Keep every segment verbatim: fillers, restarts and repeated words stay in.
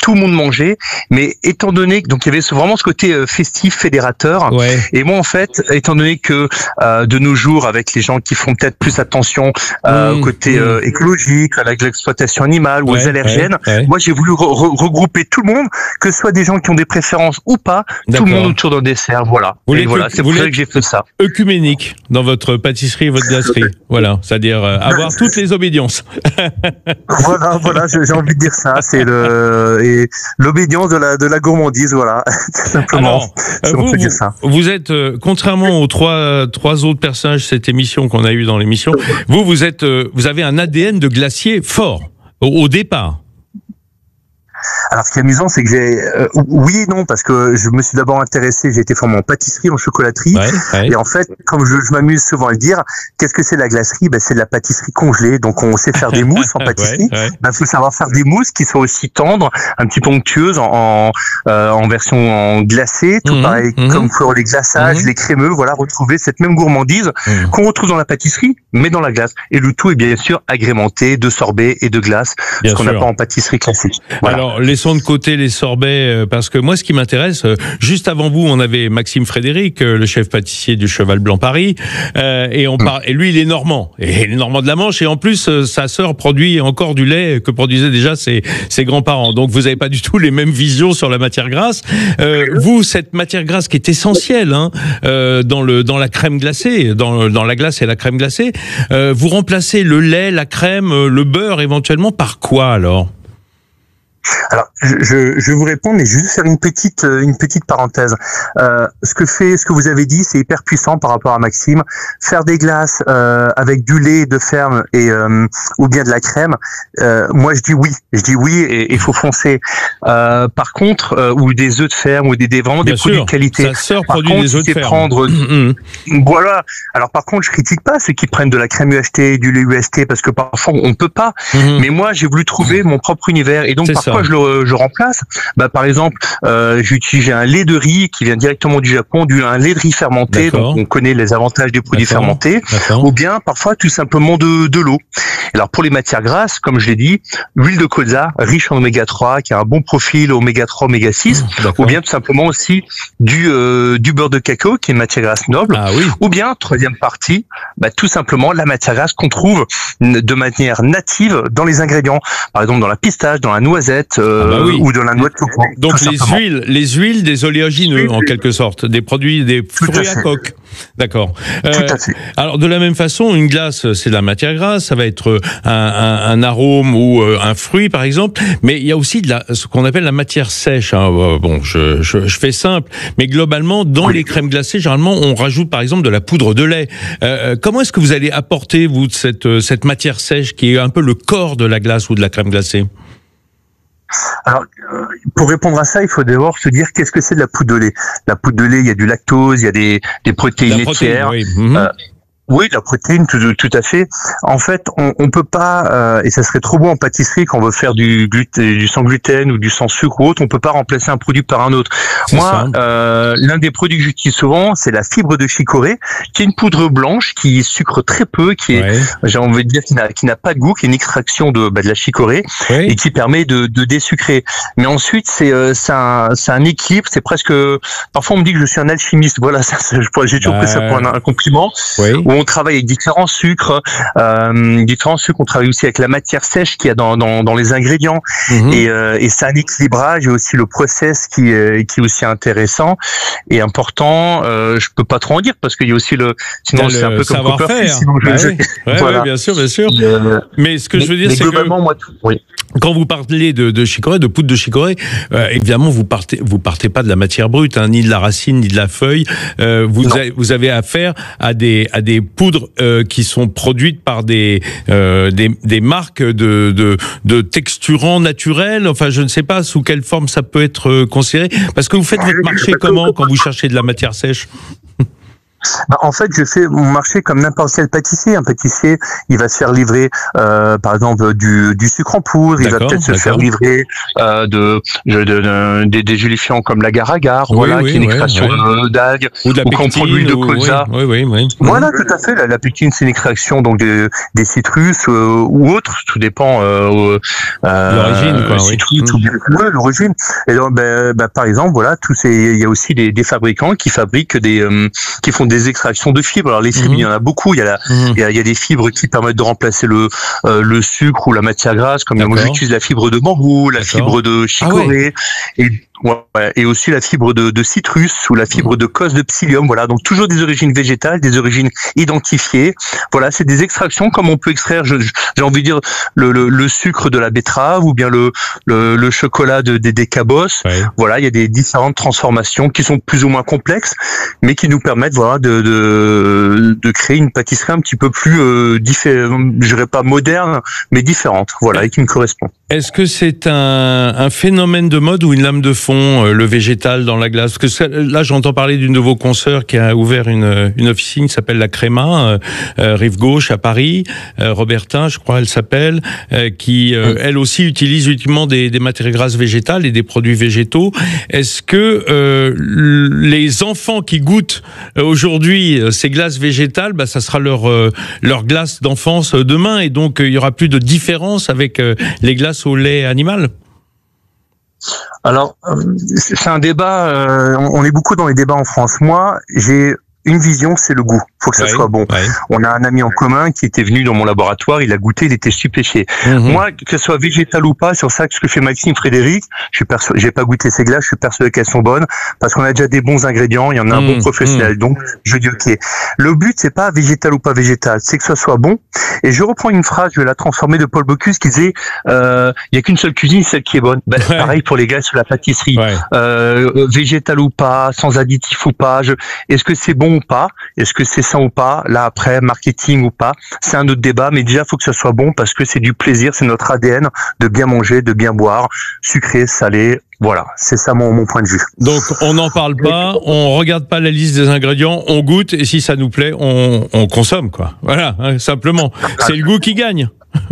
tout le monde mangeait, mais étant donné que donc il y avait ce, vraiment ce côté euh, festif, fédérateur. Ouais. Et moi en fait, étant donné que euh, de nos jours, avec les gens qui font peut-être plus attention euh, mmh, au côté mmh. euh, écologique, à l'exploitation animale ou Ouais, aux allergènes, ouais, ouais. moi j'ai voulu re- re- regrouper tout le monde, que ce soit des gens qui ont des préférences ou pas, D'accord. tout le monde autour d'un dessert. Voilà. Vous Et l'êtes- voilà, c'est vous pour ça l'êtes- que j'ai fait ça. Œcuménique dans votre pâtisserie et votre glacerie. Voilà, c'est-à-dire euh, avoir toutes les obédiences. Voilà, voilà, j'ai j'ai envie de dire ça. C'est le et l'obédience de la de la gourmandise, voilà, tout simplement. Alors, Si euh, on vous, peut dire vous, ça. vous êtes, euh, contrairement aux trois, trois autres personnages de cette émission qu'on a eu dans l'émission, vous, vous êtes, euh, vous avez un A D N de glacier fort au, au départ. Alors, ce qui est amusant, c'est que j'ai euh, oui et non, parce que je me suis d'abord intéressé, j'ai été formé en pâtisserie, en chocolaterie, Ouais, ouais. et en fait, comme je, je m'amuse souvent à le dire, qu'est-ce que c'est la glacerie? Ben, c'est de la pâtisserie congelée. Donc, on sait faire des mousses en pâtisserie. Ouais, ouais. Ben, faut savoir faire des mousses qui soient aussi tendres, un petit peu onctueuses, en en, euh, en version en glacée, tout Mhm, pareil mhm. comme pour les glaçages, Mhm. les crémeux. Voilà, retrouver cette même gourmandise Mhm. qu'on retrouve dans la pâtisserie, mais dans la glace. Et le tout est bien sûr agrémenté de sorbet et de glace, Bien ce qu'on n'a sûr. pas en pâtisserie classique. Voilà. Alors, laissons de côté les sorbets, euh, parce que moi, ce qui m'intéresse, euh, juste avant vous, on avait Maxime Frédéric, euh, le chef pâtissier du Cheval Blanc Paris, euh, et on par... et lui, il est normand, et il est normand de la Manche, et en plus, euh, sa sœur produit encore du lait que produisaient déjà ses, ses grands-parents. Donc, vous n'avez pas du tout les mêmes visions sur la matière grasse. Euh, vous, cette matière grasse qui est essentielle hein, euh, dans le dans la crème glacée, dans dans la glace et la crème glacée, euh, vous remplacez le lait, la crème, euh, le beurre éventuellement par quoi alors ? Alors, je, je, je vais vous répondre, mais je vais juste faire une petite, euh, une petite parenthèse. Euh, ce que fait, ce que vous avez dit, c'est hyper puissant par rapport à Maxime. Faire des glaces euh, avec du lait de ferme et euh, ou bien de la crème. Euh, moi, je dis oui, je dis oui, et il faut foncer. Euh, par contre, euh, ou des œufs de ferme ou des, des vraiment Bien des produits sûr, de qualité. sa sœur Par produit contre, des œufs de c'est ferme. prendre, Mmh. voilà. Alors, par contre, je critique pas ceux qui prennent de la crème U H T, du lait U S T, parce que parfois on peut pas. Mmh. Mais moi, j'ai voulu trouver mon propre univers, et donc C'est par ça. quoi je le je remplace? Bah, par exemple, euh, j'utilise un lait de riz qui vient directement du Japon, du un lait de riz fermenté, D'accord. donc on connaît les avantages des produits D'accord. fermentés, D'accord. ou bien parfois tout simplement de de l'eau. Alors pour les matières grasses, comme je l'ai dit, l'huile de colza riche en oméga trois, qui a un bon profil oméga trois, oméga six, D'accord. ou bien tout simplement aussi du euh, du beurre de cacao, qui est une matière grasse noble. Ah oui. Ou bien, troisième partie, bah, tout simplement la matière grasse qu'on trouve de manière native dans les ingrédients. Par exemple, dans la pistache, dans la noisette euh, Ah bah oui. ou dans la noix de coco. Donc tout les simplement. huiles, les huiles des oléagineux en quelque sorte, des produits, des Tout à fruits à fait. coque. D'accord. Euh, Tout à fait. alors de la même façon, une glace, c'est de la matière grasse, ça va être un, un, un arôme ou euh, un fruit par exemple, mais il y a aussi de la, ce qu'on appelle la matière sèche. Hein. Bon, je, je, je fais simple, mais globalement, dans Oui. les crèmes glacées, généralement, on rajoute par exemple de la poudre de lait. Euh, comment est-ce que vous allez apporter vous cette cette matière sèche qui est un peu le corps de la glace ou de la crème glacée? Alors, euh, pour répondre à ça, il faut d'abord se dire qu'est-ce que c'est de la poudre de lait. La poudre de lait, il y a du lactose, il y a des, des protéines La protéine, laitières. oui. Mhm. Euh, Oui, de la protéine, tout, tout à fait. En fait, on, on peut pas, euh, et ça serait trop bon en pâtisserie quand on veut faire du, gluten, du sans gluten ou du sans sucre ou autre, on peut pas remplacer un produit par un autre. C'est Moi, ça. euh, l'un des produits que j'utilise souvent, c'est la fibre de chicorée, qui est une poudre blanche qui sucre très peu, qui est, Ouais. j'ai envie de dire, qui n'a, qui n'a pas de goût, qui est une extraction de, bah, de la chicorée Oui. et qui permet de, de désucrer. Mais ensuite, c'est, euh, c'est un, c'est un équilibre. C'est presque. Parfois, on me dit que je suis un alchimiste. Voilà, ça, ça, je pourrais- j'ai toujours Bah, pris ça pour un, un compliment. Oui. Où on travaille avec différents sucres, euh, différents sucres. On travaille aussi avec la matière sèche qu'il y a dans dans, dans les ingrédients. Mhm. Et, euh, et c'est un équilibrage et aussi le process qui est qui est aussi intéressant et important. Euh, je peux pas trop en dire parce qu'il y a aussi le. Sinon, Il y a c'est un le peu comme Copperfield. savoir-faire. Sinon, je, Bah je- oui. Ouais, voilà. ouais, bien sûr, bien sûr. Euh, Mais ce que je veux dire, mais c'est que globalement, moi, tout, oui. quand vous parlez de, de chicorée, de poudre de chicorée, euh, évidemment, vous partez, vous partez pas de la matière brute, hein, ni de la racine, ni de la feuille. Euh, vous, Non. avez, vous avez affaire à des à des poudres euh, qui sont produites par des euh, des, des marques de, de de texturants naturels. Enfin, je ne sais pas sous quelle forme ça peut être euh, considéré. Parce que vous faites votre marché comment quand vous cherchez de la matière sèche? Bah, en fait, je fais mon marché comme n'importe quel pâtissier. Un pâtissier, il va se faire livrer, euh, par exemple, du, du sucre en poudre. Il va peut-être se faire livrer euh, de, de, de, de des, des gélifiants comme l'agar-agar, oui, voilà, oui, qui est une oui, extraction oui. d'algues, ou de la ou qu'on prend l'huile de colza. Oui, oui, oui, oui. Voilà, tout à fait. La, la pectine, c'est une extraction donc des, des citrus euh, ou autres. Tout dépend. Euh, euh, l'origine, quoi. Citrus, Oui. Mmh. Ouais, l'origine. Et donc, ben, ben, par exemple, voilà, tous ces, il y a aussi des, des fabricants qui fabriquent des, euh, qui font des extractions de fibres. Alors les fibres, mmh. il y en a beaucoup. Il y a, la, mmh. il y a, il y a des fibres qui permettent de remplacer le, euh, le sucre ou la matière grasse. Comme moi, j'utilise la fibre de bambou, la fibre de chicorée, ah ouais. et Ouais, et aussi la fibre de, de citrus ou la fibre de cos de psyllium. Voilà, donc toujours des origines végétales, des origines identifiées. Voilà, c'est des extractions comme on peut extraire, je, j'ai envie de dire, le, le, le sucre de la betterave ou bien le, le, le chocolat de, des, des cabosses. Ouais. Voilà, il y a des différentes transformations qui sont plus ou moins complexes, mais qui nous permettent, voilà, de, de, de créer une pâtisserie un petit peu plus euh, différente, je dirais pas moderne, mais différente. Voilà, et qui me correspond. Est-ce que c'est un, un phénomène de mode ou une lame de fond, euh, le végétal dans la glace? Parce que là, j'entends parler d'une de vos consoeurs qui a ouvert une, une officine qui s'appelle la Créma, euh, euh, Rive Gauche à Paris, euh, Robertin, je crois, elle s'appelle, euh, qui, euh, elle aussi, utilise uniquement des, des matières grasses végétales et des produits végétaux. Est-ce que euh, les enfants qui goûtent aujourd'hui ces glaces végétales, bah, ça sera leur, euh, leur glace d'enfance demain, et donc il y aura plus de différence avec euh, les glaces au lait animal? Alors, c'est un débat, euh, on est beaucoup dans les débats en France. Moi, j'ai une vision, c'est le goût. Faut que ça ouais, soit bon. Ouais. On a un ami en commun qui était venu dans mon laboratoire, il a goûté, il était stupéfié. Mmh. Moi, que ce soit végétal ou pas, sur ça que ce que fait Maxime Frédéric, je suis persuadé, j'ai pas goûté ces glaces, je suis persuadé qu'elles sont bonnes parce qu'on a déjà des bons ingrédients, il y en a un mmh. bon professionnel. Mmh. Donc, je dis ok. Le but, c'est pas végétal ou pas végétal, c'est que ça soit bon. Et je reprends une phrase, je vais la transformer de Paul Bocuse qui disait, euh, il y a qu'une seule cuisine, celle qui est bonne. Ben, ouais. Pareil pour les glaces sur la pâtisserie. Ouais. Euh, végétal ou pas, sans additif ou pas, je... est-ce que c'est bon ou pas? Est-ce que c'est sain ou pas? Là, après, marketing ou pas, c'est un autre débat, mais déjà, il faut que ça soit bon parce que c'est du plaisir, c'est notre A D N de bien manger, de bien boire, sucré, salé. Voilà, c'est ça mon, mon point de vue. Donc, on n'en parle pas, on regarde pas la liste des ingrédients, on goûte et si ça nous plaît, on, on consomme, quoi. Voilà, hein, simplement. C'est le goût qui gagne.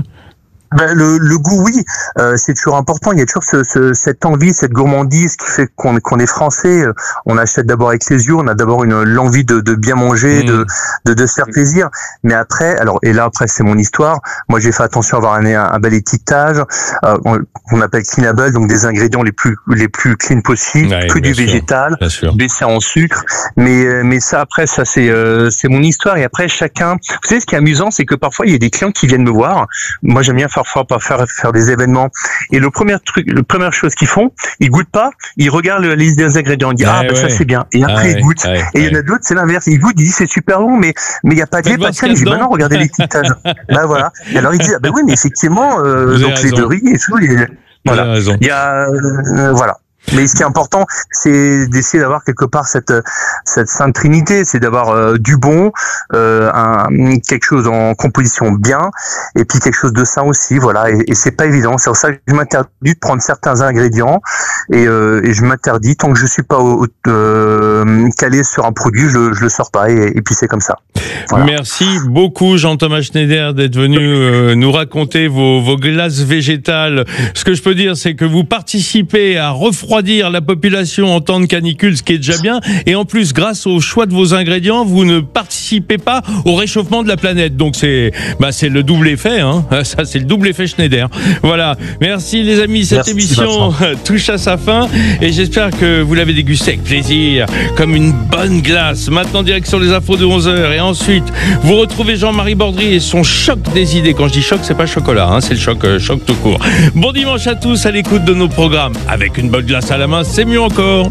Ben, le, le goût, oui, euh, c'est toujours important. Il y a toujours ce, ce, cette envie, cette gourmandise qui fait qu'on, qu'on est français. On achète d'abord avec les yeux, on a d'abord une l'envie de, de bien manger, mmh. de, de de se faire plaisir. Mais après, alors et là après c'est mon histoire. Moi j'ai fait attention à avoir un, un, un bel étiquetage, euh, on, on appelle cleanable, donc des ingrédients les plus les plus clean possibles, ouais, que du sûr, végétal, baissé en sucre. Mais mais ça après ça c'est euh, c'est mon histoire. Et après chacun, vous savez ce qui est amusant, c'est que parfois il y a des clients qui viennent me voir. Moi j'aime bien parfois pas faire faire des événements et le premier truc le première chose qu'ils font, ils goûtent pas, ils regardent la liste des ingrédients, ils disent ah, ah ben ouais. ça c'est bien et après ah, ils goûtent ouais, et il ouais. y en a d'autres c'est l'inverse, ils goûtent, ils disent c'est super bon mais mais il y a pas de lait, pas de sel, je dis bah non regardez l'étiquetage. Là voilà. Et alors ils disent ah ben oui mais effectivement euh, donc les deux riz et tout et, voilà. Il y a euh, voilà. Mais ce qui est important, c'est d'essayer d'avoir quelque part cette cette sainte trinité, c'est d'avoir euh, du bon, euh, un, quelque chose en composition bien, et puis quelque chose de sain aussi, voilà. Et, et c'est pas évident. C'est pour ça que je m'interdis de prendre certains ingrédients, et, euh, et je m'interdis tant que je suis pas au, euh, calé sur un produit, je je le sors pas, et, et puis c'est comme ça. Voilà. Merci beaucoup Jean-Thomas Schneider d'être venu euh, nous raconter vos vos glaces végétales. Ce que je peux dire, c'est que vous participez à refroidir la population en temps de canicule, ce qui est déjà bien, et en plus grâce au choix de vos ingrédients vous ne participez pas au réchauffement de la planète, donc c'est bah c'est le double effet, hein. Ça c'est le double effet Schneider. Voilà, merci les amis, cette merci, émission touche à sa fin et j'espère que vous l'avez dégusté avec plaisir comme une bonne glace. Maintenant direction les infos de onze heures et ensuite vous retrouvez Jean-Marie Bordry et son choc des idées. Quand je dis choc, c'est pas chocolat, hein, c'est le choc euh, choc tout court. Bon dimanche à tous à l'écoute de nos programmes avec une bonne glace à la main, c'est mieux encore.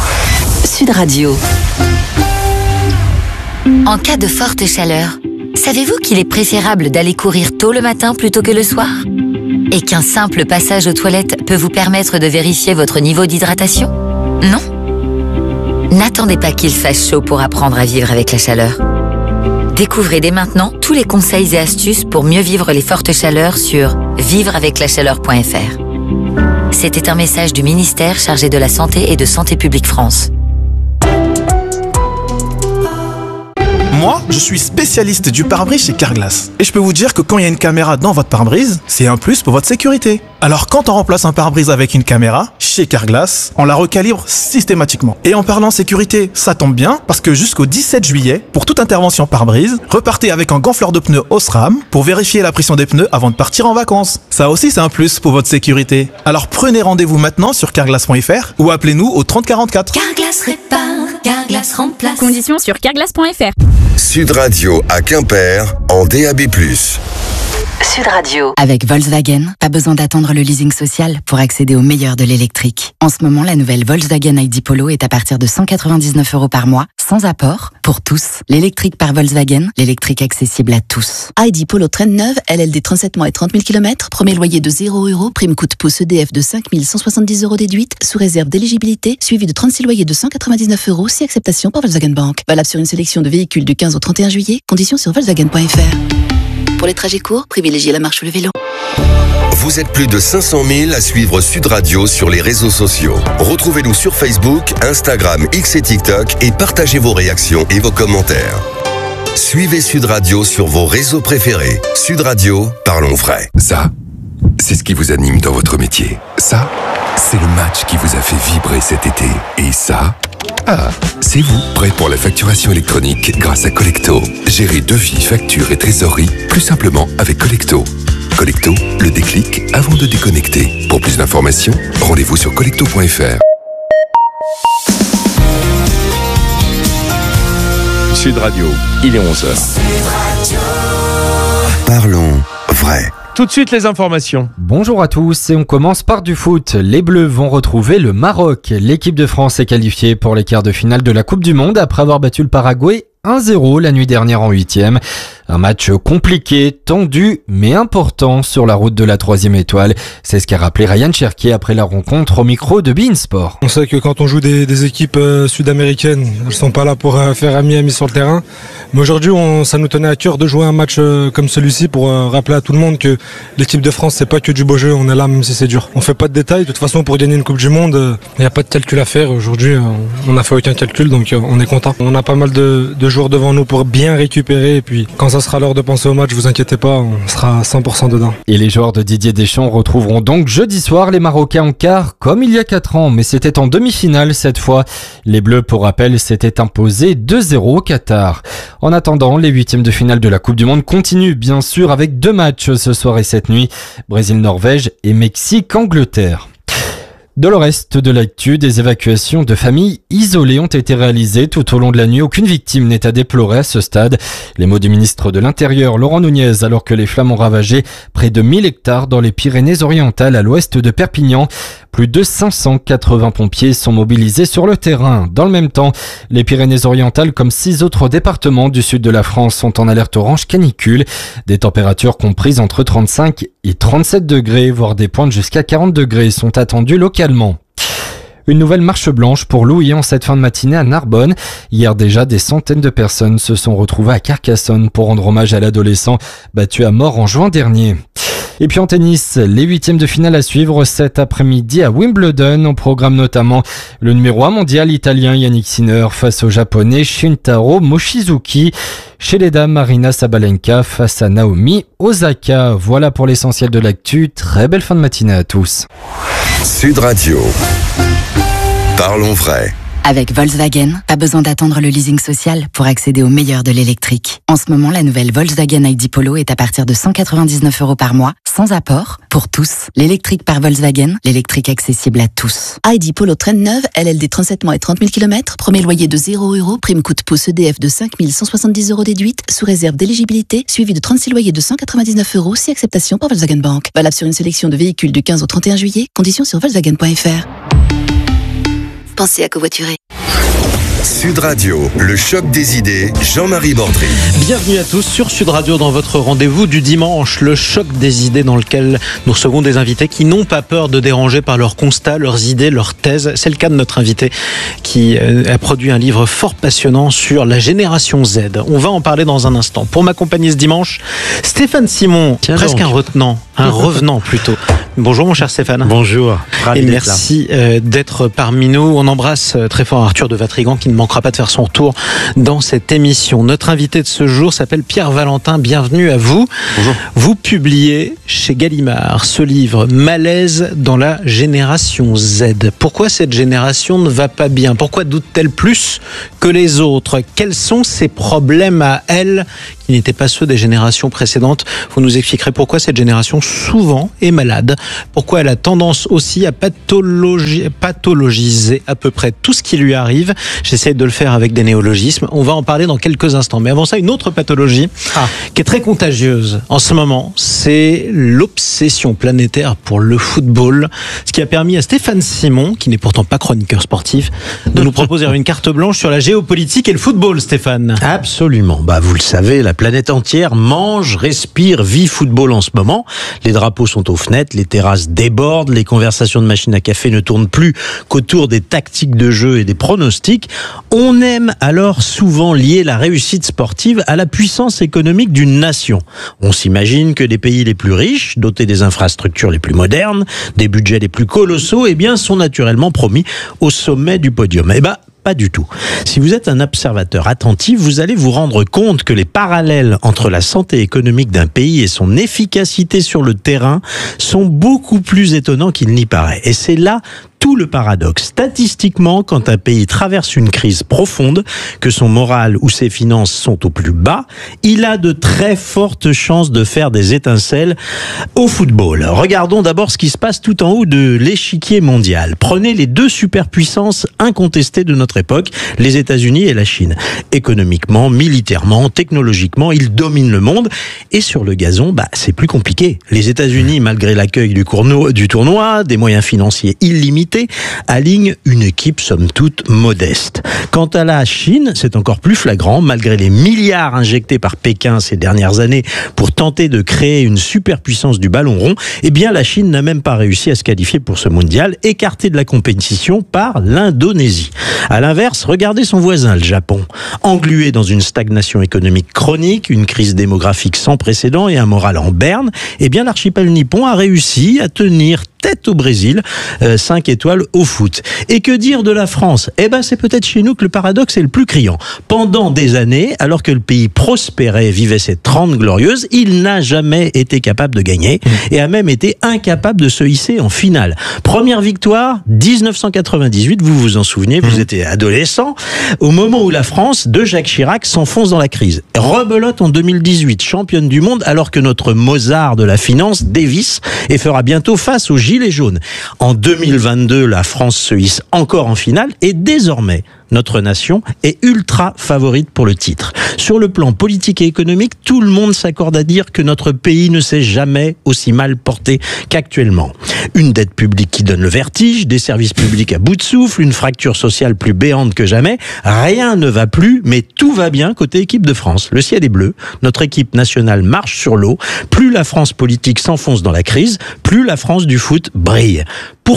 Sud Radio. En cas de forte chaleur, savez-vous qu'il est préférable d'aller courir tôt le matin plutôt que le soir? Et qu'un simple passage aux toilettes peut vous permettre de vérifier votre niveau d'hydratation? Non? N'attendez pas qu'il fasse chaud pour apprendre à vivre avec la chaleur. Découvrez dès maintenant tous les conseils et astuces pour mieux vivre les fortes chaleurs sur vivre avec la chaleur point f r. C'était un message du ministère chargé de la Santé et de Santé publique France. Moi, je suis spécialiste du pare-brise chez Carglass. Et je peux vous dire que quand il y a une caméra dans votre pare-brise, c'est un plus pour votre sécurité. Alors quand on remplace un pare-brise avec une caméra, chez Carglass, on la recalibre systématiquement. Et en parlant sécurité, ça tombe bien, parce que jusqu'au dix-sept juillet, pour toute intervention pare-brise, repartez avec un gonfleur de pneus Osram pour vérifier la pression des pneus avant de partir en vacances. Ça aussi, c'est un plus pour votre sécurité. Alors prenez rendez-vous maintenant sur carglass point f r ou appelez-nous au trente quarante-quatre. Carglass répare, Carglass remplace. Conditions sur carglass point f r. Sud Radio à Quimper en D A B plus. Sud Radio. Avec Volkswagen, pas besoin d'attendre le leasing social pour accéder au meilleur de l'électrique. En ce moment, la nouvelle Volkswagen I D Polo est à partir de cent quatre-vingt-dix-neuf euros par mois, sans apport, pour tous. L'électrique par Volkswagen, l'électrique accessible à tous. I D Polo Traîne neuve, L L D trente-sept mois et trente mille kilomètres, premier loyer de zéro euros, prime coût de pouce E D F de cinq mille cent soixante-dix euros déduite, sous réserve d'éligibilité, suivi de trente-six loyers de cent quatre-vingt-dix-neuf euros, si acceptation par Volkswagen Bank. Valable sur une sélection de véhicules du quinze au trente et un juillet, conditions sur volkswagen point f r. Pour les trajets courts, privilégiez la marche ou le vélo. Vous êtes plus de cinq cent mille à suivre Sud Radio sur les réseaux sociaux. Retrouvez-nous sur Facebook, Instagram, X et TikTok et partagez vos réactions et vos commentaires. Suivez Sud Radio sur vos réseaux préférés. Sud Radio, parlons vrai. Ça, c'est ce qui vous anime dans votre métier. Ça, c'est le match qui vous a fait vibrer cet été. Et ça, ah, c'est vous, prêt pour la facturation électronique grâce à Collecto. Gérez devis, factures et trésorerie plus simplement avec Collecto. Collecto, le déclic avant de déconnecter. Pour plus d'informations, rendez-vous sur collecto point f r. Sud Radio, il est onze heures. Parlons vrai. Tout de suite les informations. Bonjour à tous et on commence par du foot. Les Bleus vont retrouver le Maroc. L'équipe de France est qualifiée pour les quarts de finale de la Coupe du Monde après avoir battu le Paraguay un zéro la nuit dernière en huitième. Un match compliqué, tendu, mais important sur la route de la troisième étoile. C'est ce qu'a rappelé Ryan Cherki après la rencontre au micro de beIN Sport. On sait que quand on joue des, des équipes euh, sud-américaines, elles sont pas là pour euh, faire ami-ami sur le terrain. Mais aujourd'hui, on, ça nous tenait à cœur de jouer un match euh, comme celui-ci pour euh, rappeler à tout le monde que l'équipe de France, c'est pas que du beau jeu. On est là même si c'est dur. On fait pas de détails. De toute façon, pour gagner une Coupe du Monde, il euh, n'y a pas de calcul à faire. Aujourd'hui, euh, on n'a fait aucun calcul, donc euh, on est content. On a pas mal de, de jours devant nous pour bien récupérer. Et puis, quand ça sera l'heure de penser au match, vous inquiétez pas, on sera à cent pour cent dedans. Et les joueurs de Didier Deschamps retrouveront donc jeudi soir les Marocains en quart, comme il y a quatre ans, mais c'était en demi-finale cette fois. Les Bleus, pour rappel, s'étaient imposés deux zéro au Qatar. En attendant, les huitièmes de finale de la Coupe du Monde continuent, bien sûr, avec deux matchs ce soir et cette nuit, Brésil-Norvège et Mexique-Angleterre. De le reste de l'actu, des évacuations de familles isolées ont été réalisées tout au long de la nuit. Aucune victime n'est à déplorer à ce stade. Les mots du ministre de l'Intérieur, Laurent Nunez, alors que les flammes ont ravagé près de mille hectares dans les Pyrénées-Orientales à l'ouest de Perpignan. Plus de cinq cent quatre-vingts pompiers sont mobilisés sur le terrain. Dans le même temps, les Pyrénées-Orientales, comme six autres départements du sud de la France, sont en alerte orange canicule. Des températures comprises entre trente-cinq et trente-sept degrés, voire des pointes jusqu'à quarante degrés sont attendues localement. Une nouvelle marche blanche pour Louis en cette fin de matinée à Narbonne. Hier déjà, des centaines de personnes se sont retrouvées à Carcassonne pour rendre hommage à l'adolescent battu à mort en juin dernier. Et puis en tennis, les huitièmes de finale à suivre cet après-midi à Wimbledon. Au programme notamment le numéro un mondial italien Yannick Sinner face au japonais Shintaro Mochizuki. Chez les dames, Marina Sabalenka face à Naomi Osaka. Voilà pour l'essentiel de l'actu. Très belle fin de matinée à tous. Sud Radio. Parlons vrai. Avec Volkswagen, pas besoin d'attendre le leasing social pour accéder au meilleur de l'électrique. En ce moment, la nouvelle Volkswagen I D Polo est à partir de cent quatre-vingt-dix-neuf euros par mois, sans apport, pour tous. L'électrique par Volkswagen, l'électrique accessible à tous. I D Polo Traîne neuve, L L D trente-sept mois et trente mille kilomètres, premier loyer de zéro euros, prime coût de pouce E D F de cinq mille cent soixante-dix euros déduite, sous réserve d'éligibilité, suivi de trente-six loyers de cent quatre-vingt-dix-neuf euros, si acceptation par Volkswagen Bank. Valable sur une sélection de véhicules du quinze au trente et un juillet, conditions sur volkswagen point f r. Pensez à covoiturer. Sud Radio, le choc des idées, Jean-Marie Bordry. Bienvenue à tous sur Sud Radio dans votre rendez-vous du dimanche, le choc des idées dans lequel nous recevons des invités qui n'ont pas peur de déranger par leurs constats, leurs idées, leurs thèses. C'est le cas de notre invité qui a produit un livre fort passionnant sur la génération Z. On va en parler dans un instant. Pour m'accompagner ce dimanche, Stéphane Simon, Tiens presque donc. un retenant, un revenant plutôt. Bonjour mon cher Stéphane. Bonjour. Et merci euh, d'être parmi nous. On embrasse euh, très fort Arthur de Vatrigan qui ne manquera pas de faire son retour dans cette émission. Notre invité de ce jour s'appelle Pierre Valentin. Bienvenue à vous. Bonjour. Vous publiez chez Gallimard ce livre Malaise dans la génération Z. Pourquoi cette génération ne va pas bien? Pourquoi doute-t-elle plus que les autres? Quels sont ses problèmes à elle qui n'étaient pas ceux des générations précédentes? Vous nous expliquerez pourquoi cette génération souvent est malade, pourquoi elle a tendance aussi à pathologi- pathologiser à peu près tout ce qui lui arrive. J'essaie de le faire avec des néologismes. On va en parler dans quelques instants. Mais avant ça, une autre pathologie ah. qui est très contagieuse en ce moment, c'est l'obsession planétaire pour le football. Ce qui a permis à Stéphane Simon, qui n'est pourtant pas chroniqueur sportif, de nous proposer une carte blanche sur la géopolitique et le football, Stéphane. Absolument. Bah, vous le savez, la planète entière mange, respire, vit football en ce moment. Les drapeaux sont aux fenêtres, les terrasses débordent, les conversations de machine à café ne tournent plus qu'autour des tactiques de jeu et des pronostics. On aime alors souvent lier la réussite sportive à la puissance économique d'une nation. On s'imagine que les pays les plus riches, dotés des infrastructures les plus modernes, des budgets les plus colossaux, eh bien, sont naturellement promis au sommet du podium. Eh ben, pas du tout. Si vous êtes un observateur attentif, vous allez vous rendre compte que les parallèles entre la santé économique d'un pays et son efficacité sur le terrain sont beaucoup plus étonnants qu'il n'y paraît. Et c'est là tout le paradoxe. Statistiquement, quand un pays traverse une crise profonde, que son moral ou ses finances sont au plus bas, il a de très fortes chances de faire des étincelles au football. Regardons d'abord ce qui se passe tout en haut de l'échiquier mondial. Prenez les deux superpuissances incontestées de notre époque, les États-Unis et la Chine. Économiquement, militairement, technologiquement, ils dominent le monde. Et sur le gazon, bah, c'est plus compliqué. Les États-Unis, malgré l'accueil du, courno- du tournoi, des moyens financiers illimités, aligne une équipe somme toute modeste. Quant à la Chine, c'est encore plus flagrant, malgré les milliards injectés par Pékin ces dernières années pour tenter de créer une superpuissance du ballon rond, eh bien la Chine n'a même pas réussi à se qualifier pour ce mondial, écarté de la compétition par l'Indonésie. À l'inverse, regardez son voisin, le Japon. Englué dans une stagnation économique chronique, une crise démographique sans précédent et un moral en berne, eh bien l'archipel nippon a réussi à tenir tête au Brésil, euh, cinq étoiles au foot. Et que dire de la France? Eh ben, c'est peut-être chez nous que le paradoxe est le plus criant. Pendant des années, alors que le pays prospérait, vivait ses trente glorieuses, il n'a jamais été capable de gagner et a même été incapable de se hisser en finale. Première victoire, dix-neuf cent quatre-vingt-dix-huit, vous vous en souvenez, vous étiez adolescent, au moment où la France de Jacques Chirac s'enfonce dans la crise. Rebelote en deux mille dix-huit, championne du monde, alors que notre Mozart de la finance dévisse et fera bientôt face aux Gilets jaunes. En deux mille vingt-deux, la France se hisse encore en finale et désormais, notre nation est ultra favorite pour le titre. Sur le plan politique et économique, tout le monde s'accorde à dire que notre pays ne s'est jamais aussi mal porté qu'actuellement. Une dette publique qui donne le vertige, des services publics à bout de souffle, une fracture sociale plus béante que jamais. Rien ne va plus, mais tout va bien côté équipe de France. Le ciel est bleu, notre équipe nationale marche sur l'eau. Plus la France politique s'enfonce dans la crise, plus la France du foot brille. Pourquoi ?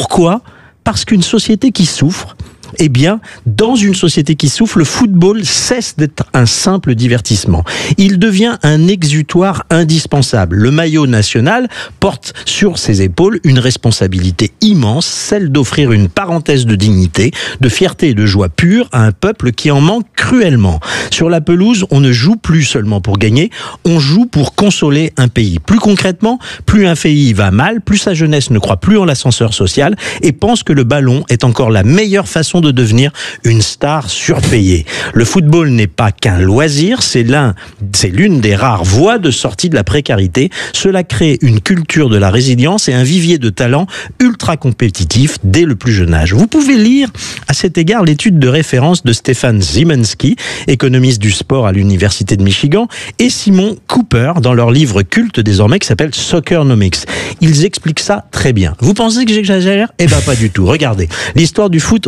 Parce qu'une société qui souffre, eh bien, dans une société qui souffre, le football cesse d'être un simple divertissement. Il devient un exutoire indispensable. Le maillot national porte sur ses épaules une responsabilité immense, celle d'offrir une parenthèse de dignité, de fierté et de joie pure à un peuple qui en manque cruellement. Sur la pelouse, on ne joue plus seulement pour gagner, on joue pour consoler un pays. Plus concrètement, plus un pays va mal, plus sa jeunesse ne croit plus en l'ascenseur social et pense que le ballon est encore la meilleure façon de devenir une star surpayée. Le football n'est pas qu'un loisir, c'est l'un, c'est l'une des rares voies de sortie de la précarité. Cela crée une culture de la résilience et un vivier de talents ultra compétitifs dès le plus jeune âge. Vous pouvez lire à cet égard l'étude de référence de Stéphane Ziemensky, économiste du sport à l'Université de Michigan, et Simon Cooper dans leur livre culte désormais qui s'appelle Soccernomics. Ils expliquent ça très bien. Vous pensez que j'exagère ? Eh ben pas du tout. Regardez, l'histoire du foot regarde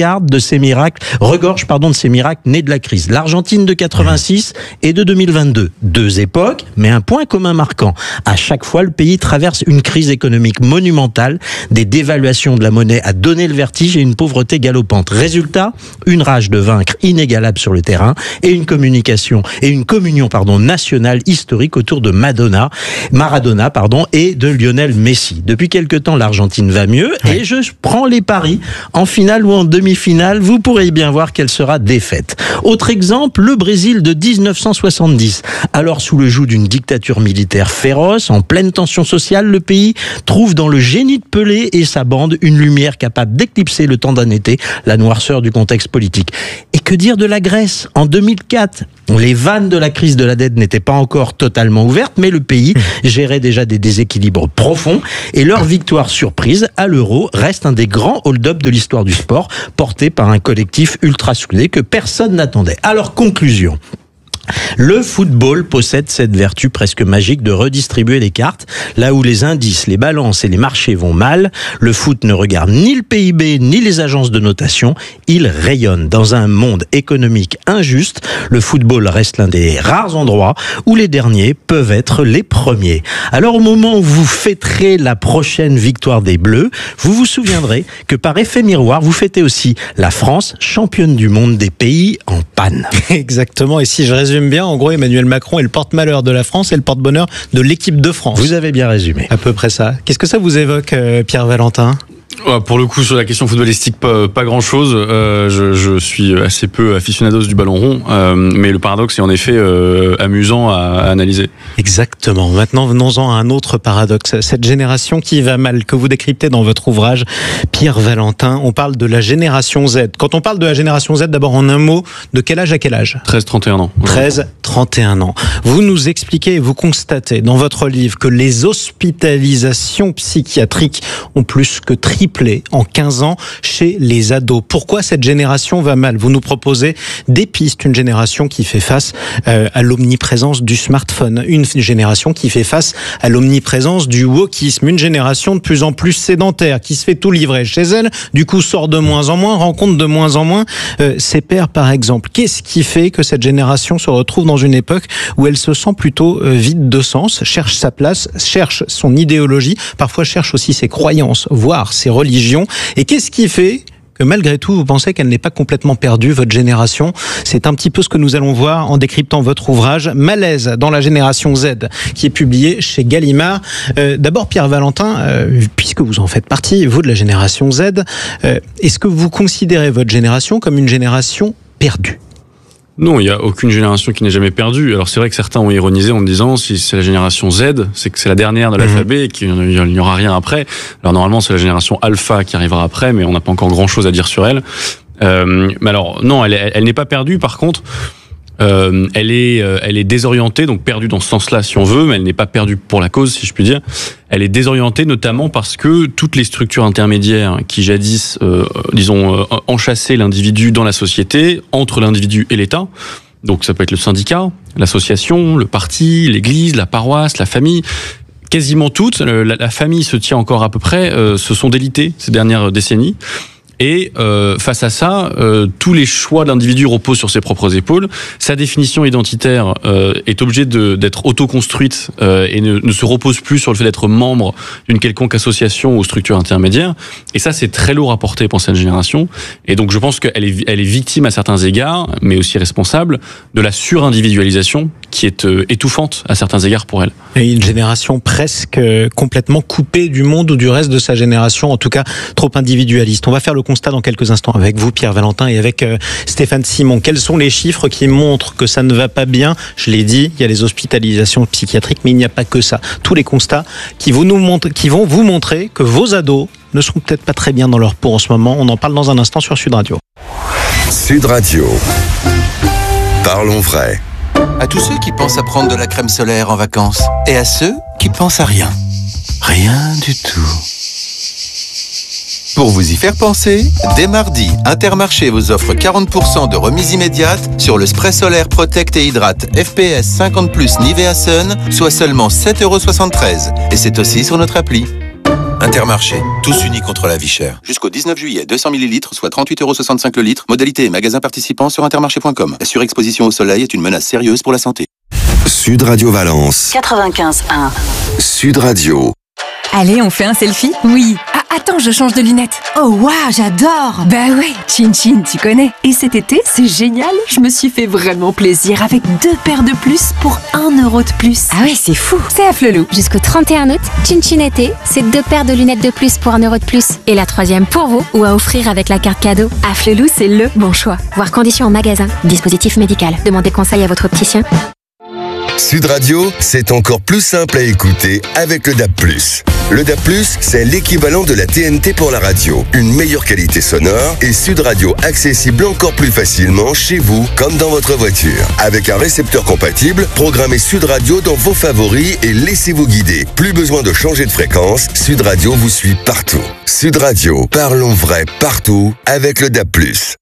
regarde de ces miracles, regorge pardon de ces miracles nés de la crise. L'Argentine de quatre-vingt-six et de deux mille vingt-deux. Deux époques, mais un point commun marquant. À chaque fois, le pays traverse une crise économique monumentale, des dévaluations de la monnaie à donner le vertige et une pauvreté galopante. Résultat, une rage de vaincre inégalable sur le terrain et une communication et une communion pardon nationale historique autour de Madonna, Maradona pardon et de Lionel Messi. Depuis quelque temps, l'Argentine va mieux et je prends les paris en finale ou en demi-finale, vous pourrez bien voir qu'elle sera défaite. Autre exemple, le Brésil de dix-neuf cent soixante-dix. Alors sous le joug d'une dictature militaire féroce, en pleine tension sociale, le pays trouve dans le génie de Pelé et sa bande une lumière capable d'éclipser le temps d'un été, la noirceur du contexte politique. Et que dire de la Grèce en deux mille quatre? Les vannes de la crise de la dette n'étaient pas encore totalement ouvertes, mais le pays gérait déjà des déséquilibres profonds et leur victoire surprise à l'Euro reste un des grands hold-up de l'histoire du sport, porté par un collectif ultra soudé que personne n'attendait. Alors, conclusion. Le football possède cette vertu presque magique de redistribuer les cartes. Là où les indices, les balances et les marchés vont mal, le foot ne regarde ni le P I B ni les agences de notation. Il rayonne. Dans un monde économique injuste, le football reste l'un des rares endroits où les derniers peuvent être les premiers. Alors au moment où vous fêterez la prochaine victoire des Bleus, vous vous souviendrez que par effet miroir, vous fêtez aussi la France, championne du monde des pays en panne. Exactement. Et si je résume bien, en gros, Emmanuel Macron est le porte-malheur de la France et le porte-bonheur de l'équipe de France. Vous avez bien résumé. À peu près ça. Qu'est-ce que ça vous évoque, euh, Pierre Valentin ? Ouais, pour le coup, sur la question footballistique, pas, pas grand-chose. Euh, je, je suis assez peu aficionados du ballon rond, euh, mais le paradoxe est en effet euh, amusant à, à analyser. Exactement. Maintenant, venons-en à un autre paradoxe. Cette génération qui va mal, que vous décryptez dans votre ouvrage, Pierre Valentin, on parle de la génération Z. Quand on parle de la génération Z, d'abord en un mot, de quel âge à quel âge ? treize trente et un ans. treize trente et un ans. Vous nous expliquez et vous constatez dans votre livre que les hospitalisations psychiatriques ont plus que triplé en quinze ans chez les ados. Pourquoi cette génération va mal ? Vous nous proposez des pistes. Une génération qui fait face euh, à l'omniprésence du smartphone. Une génération qui fait face à l'omniprésence du wokisme. Une génération de plus en plus sédentaire, qui se fait tout livrer chez elle, du coup sort de moins en moins, rencontre de moins en moins euh, ses pairs, par exemple. Qu'est-ce qui fait que cette génération se retrouve dans une époque où elle se sent plutôt euh, vide de sens, cherche sa place, cherche son idéologie, parfois cherche aussi ses croyances, voire ses religion. Et qu'est-ce qui fait que malgré tout, vous pensez qu'elle n'est pas complètement perdue, votre génération ? C'est un petit peu ce que nous allons voir en décryptant votre ouvrage « Malaise dans la génération Z » qui est publié chez Gallimard. Euh, d'abord, Pierre Valentin, euh, puisque vous en faites partie, vous de la génération Z, euh, est-ce que vous considérez votre génération comme une génération perdue ? Non, il n'y a aucune génération qui n'est jamais perdue. Alors c'est vrai que certains ont ironisé en me disant si c'est la génération Z, c'est que c'est la dernière de l'alphabet et qu'il n'y aura rien après. Alors normalement c'est la génération alpha qui arrivera après, mais on n'a pas encore grand-chose à dire sur elle. Euh, mais alors non, elle, elle, elle n'est pas perdue. Par contre, euh, elle est, euh, elle est désorientée, donc perdue dans ce sens-là si on veut, mais elle n'est pas perdue pour la cause, si je puis dire. Elle est désorientée notamment parce que toutes les structures intermédiaires qui jadis, euh, disons, euh, enchassaient l'individu dans la société, entre l'individu et l'État, donc ça peut être le syndicat, l'association, le parti, l'église, la paroisse, la famille, quasiment toutes, la, la famille se tient encore à peu près, euh, se sont délitées ces dernières décennies. Et euh, face à ça, euh, tous les choix de l'individu reposent sur ses propres épaules. Sa définition identitaire euh, est obligée de, d'être auto-construite euh, et ne, ne se repose plus sur le fait d'être membre d'une quelconque association ou structure intermédiaire. Et ça, c'est très lourd à porter pour cette génération. Et donc, je pense qu'elle est, elle est victime à certains égards, mais aussi responsable de la surindividualisation qui est euh, étouffante à certains égards pour elle. Et une génération presque complètement coupée du monde ou du reste de sa génération, en tout cas trop individualiste. On va faire le constat dans quelques instants avec vous, Pierre Valentin, et avec euh, Stéphane Simon. Quels sont les chiffres qui montrent que ça ne va pas bien ? Je l'ai dit, il y a les hospitalisations psychiatriques, mais il n'y a pas que ça. Tous les constats qui vont, nous montre, qui vont vous montrer que vos ados ne sont peut-être pas très bien dans leur peau en ce moment. On en parle dans un instant sur Sud Radio. Sud Radio. Parlons vrai. À tous ceux qui pensent à prendre de la crème solaire en vacances et à ceux qui pensent à rien. Rien du tout. Pour vous y faire penser, dès mardi, Intermarché vous offre quarante pour cent de remise immédiate sur le spray solaire Protect et Hydrate F P S cinquante plus Nivea Sun, soit seulement sept euros soixante-treize. Et c'est aussi sur notre appli. Intermarché, tous unis contre la vie chère. Jusqu'au dix-neuf juillet, deux cents millilitres, soit trente-huit euros soixante-cinq le litre. Modalité et magasins participants sur intermarché point com. La surexposition au soleil est une menace sérieuse pour la santé. Sud Radio Valence. quatre-vingt-quinze un. Sud Radio. Allez, on fait un selfie? Oui. Ah, attends, je change de lunettes. Oh, waouh, j'adore. Bah ouais, Chin Chin, tu connais. Et cet été, c'est génial. Je me suis fait vraiment plaisir avec deux paires de plus pour un euro de plus. Ah ouais, c'est fou. C'est à Flelou. Jusqu'au trente et un août, Chin Chin été, c'est deux paires de lunettes de plus pour un euro de plus. Et la troisième pour vous ou à offrir avec la carte cadeau. À Flelou, c'est le bon choix. Voir conditions en magasin. Dispositif médical. Demandez conseil à votre opticien. Sud Radio, c'est encore plus simple à écouter avec le D A B plus. Le D A B plus, c'est l'équivalent de la T N T pour la radio. Une meilleure qualité sonore et Sud Radio accessible encore plus facilement chez vous comme dans votre voiture. Avec un récepteur compatible, programmez Sud Radio dans vos favoris et laissez-vous guider. Plus besoin de changer de fréquence, Sud Radio vous suit partout. Sud Radio, parlons vrai partout avec le D A B plus.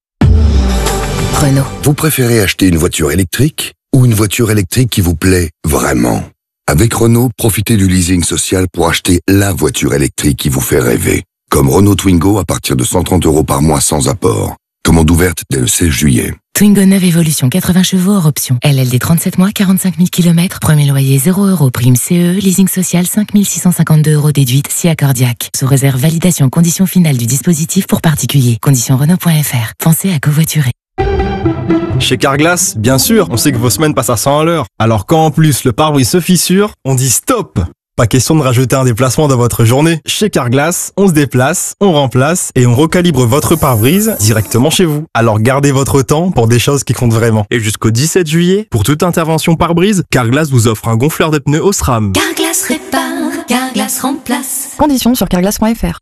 Renault. Vous préférez acheter une voiture électrique ou une voiture électrique qui vous plaît vraiment? Avec Renault, profitez du leasing social pour acheter la voiture électrique qui vous fait rêver. Comme Renault Twingo à partir de cent trente euros par mois sans apport. Commande ouverte dès le seize juillet. Twingo neuve Evolution, quatre-vingts chevaux hors option. L L D trente-sept mois, quarante-cinq mille kilomètres. Premier loyer zéro euros. Prime C E, leasing social cinq mille six cent cinquante-deux euros déduite si accordiaque. Sous réserve validation condition finale du dispositif pour particuliers. Conditions Renault point F R. Pensez à covoiturer. Chez Carglass, bien sûr, on sait que vos semaines passent à cent à l'heure. Alors quand en plus le pare-brise se fissure, on dit stop! Pas question de rajouter un déplacement dans votre journée. Chez Carglass, on se déplace, on remplace et on recalibre votre pare-brise directement chez vous. Alors gardez votre temps pour des choses qui comptent vraiment. Et jusqu'au dix-sept juillet, pour toute intervention pare-brise, Carglass vous offre un gonfleur de pneus Osram. Carglass répare, Carglass remplace. Conditions sur carglass point F R.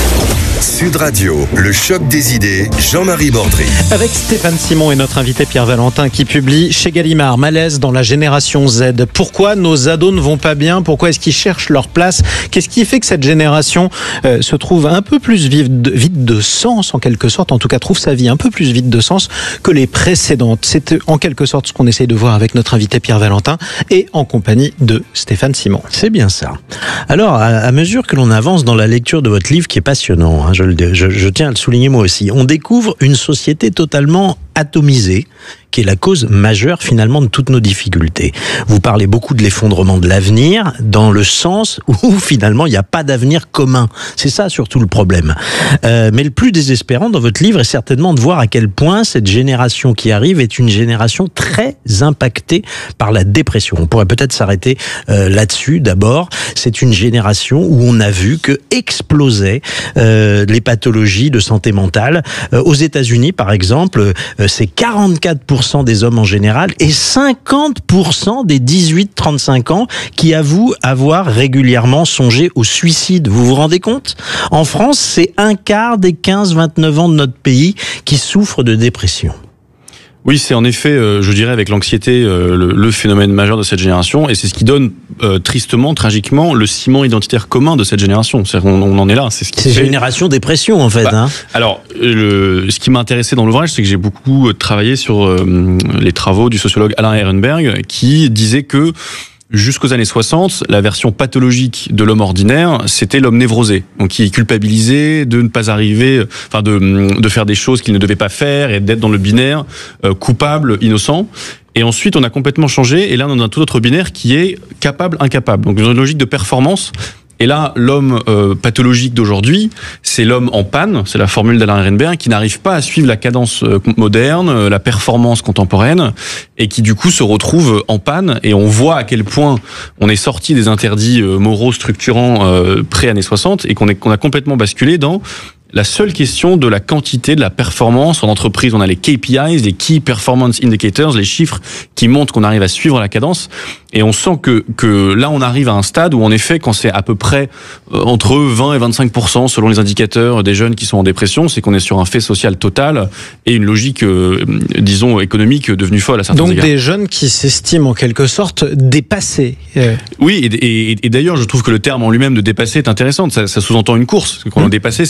Sud Radio, le choc des idées, Jean-Marie Bordry. Avec Stéphane Simon et notre invité Pierre Valentin qui publie chez Gallimard, Malaise dans la génération Z. Pourquoi nos ados ne vont pas bien? Pourquoi est-ce qu'ils cherchent leur place? Qu'est-ce qui fait que cette génération euh, se trouve un peu plus vide de, vide de sens en quelque sorte, en tout cas trouve sa vie un peu plus vide de sens que les précédentes? C'est en quelque sorte ce qu'on essaye de voir avec notre invité Pierre Valentin et en compagnie de Stéphane Simon. C'est bien ça. Alors, à, à mesure que l'on avance dans la lecture de votre livre qui est passionnant, hein, je, le, je, je tiens à le souligner moi aussi, on découvre une société totalement atomisée, qui est la cause majeure finalement de toutes nos difficultés. Vous parlez beaucoup de l'effondrement de l'avenir, dans le sens où finalement il n'y a pas d'avenir commun. C'est ça surtout le problème. Euh, mais le plus désespérant dans votre livre est certainement de voir à quel point cette génération qui arrive est une génération très impactée par la dépression. On pourrait peut-être s'arrêter euh, là-dessus d'abord. C'est une génération où on a vu que explosaient euh, les pathologies de santé mentale. Euh, aux États-Unis par exemple, euh, c'est quarante-quatre pour cent des hommes en général et cinquante pour cent des dix-huit trente-cinq ans qui avouent avoir régulièrement songé au suicide. Vous vous rendez compte? En France, c'est un quart des quinze vingt-neuf ans de notre pays qui souffrent de dépression. Oui, c'est en effet, euh, je dirais, avec l'anxiété, euh, le, le phénomène majeur de cette génération, et c'est ce qui donne euh, tristement, tragiquement, le ciment identitaire commun de cette génération. C'est-à-dire qu'on on en est là. C'est ce qui c'est fait... génération dépression, en fait. Bah, hein. Alors, le, ce qui m'a intéressé dans l'ouvrage, c'est que j'ai beaucoup travaillé sur euh, les travaux du sociologue Alain Ehrenberg, qui disait que jusqu'aux années soixante, la version pathologique de l'homme ordinaire, c'était l'homme névrosé. Donc, qui est culpabilisé de ne pas arriver, enfin, de, de faire des choses qu'il ne devait pas faire et d'être dans le binaire euh, coupable, innocent. Et ensuite, on a complètement changé. Et là, on a un tout autre binaire qui est capable, incapable. Donc, dans une logique de performance. Et là, l'homme euh, pathologique d'aujourd'hui, c'est l'homme en panne, c'est la formule d'Alain Ehrenberg, qui n'arrive pas à suivre la cadence euh, moderne, euh, la performance contemporaine, et qui du coup se retrouve en panne. Et on voit à quel point on est sorti des interdits euh, moraux structurants euh, pré-années soixante, et qu'on est, qu'on a complètement basculé dans la seule question de la quantité, de la performance. En entreprise, on a les K P Is, les Key Performance Indicators, les chiffres qui montrent qu'on arrive à suivre la cadence. Et on sent que, que là, on arrive à un stade où, en effet, quand c'est à peu près euh, entre vingt et vingt-cinq pour cent selon les indicateurs des jeunes qui sont en dépression, c'est qu'on est sur un fait social total et une logique, euh, disons, économique devenue folle à certains Donc égards. des jeunes qui s'estiment en quelque sorte dépassés. Euh. Oui, et, et, et d'ailleurs, je trouve que le terme en lui-même de dépasser est intéressant. Ça, ça sous-entend une course. Quand on est dépassé, c'est par quelqu'un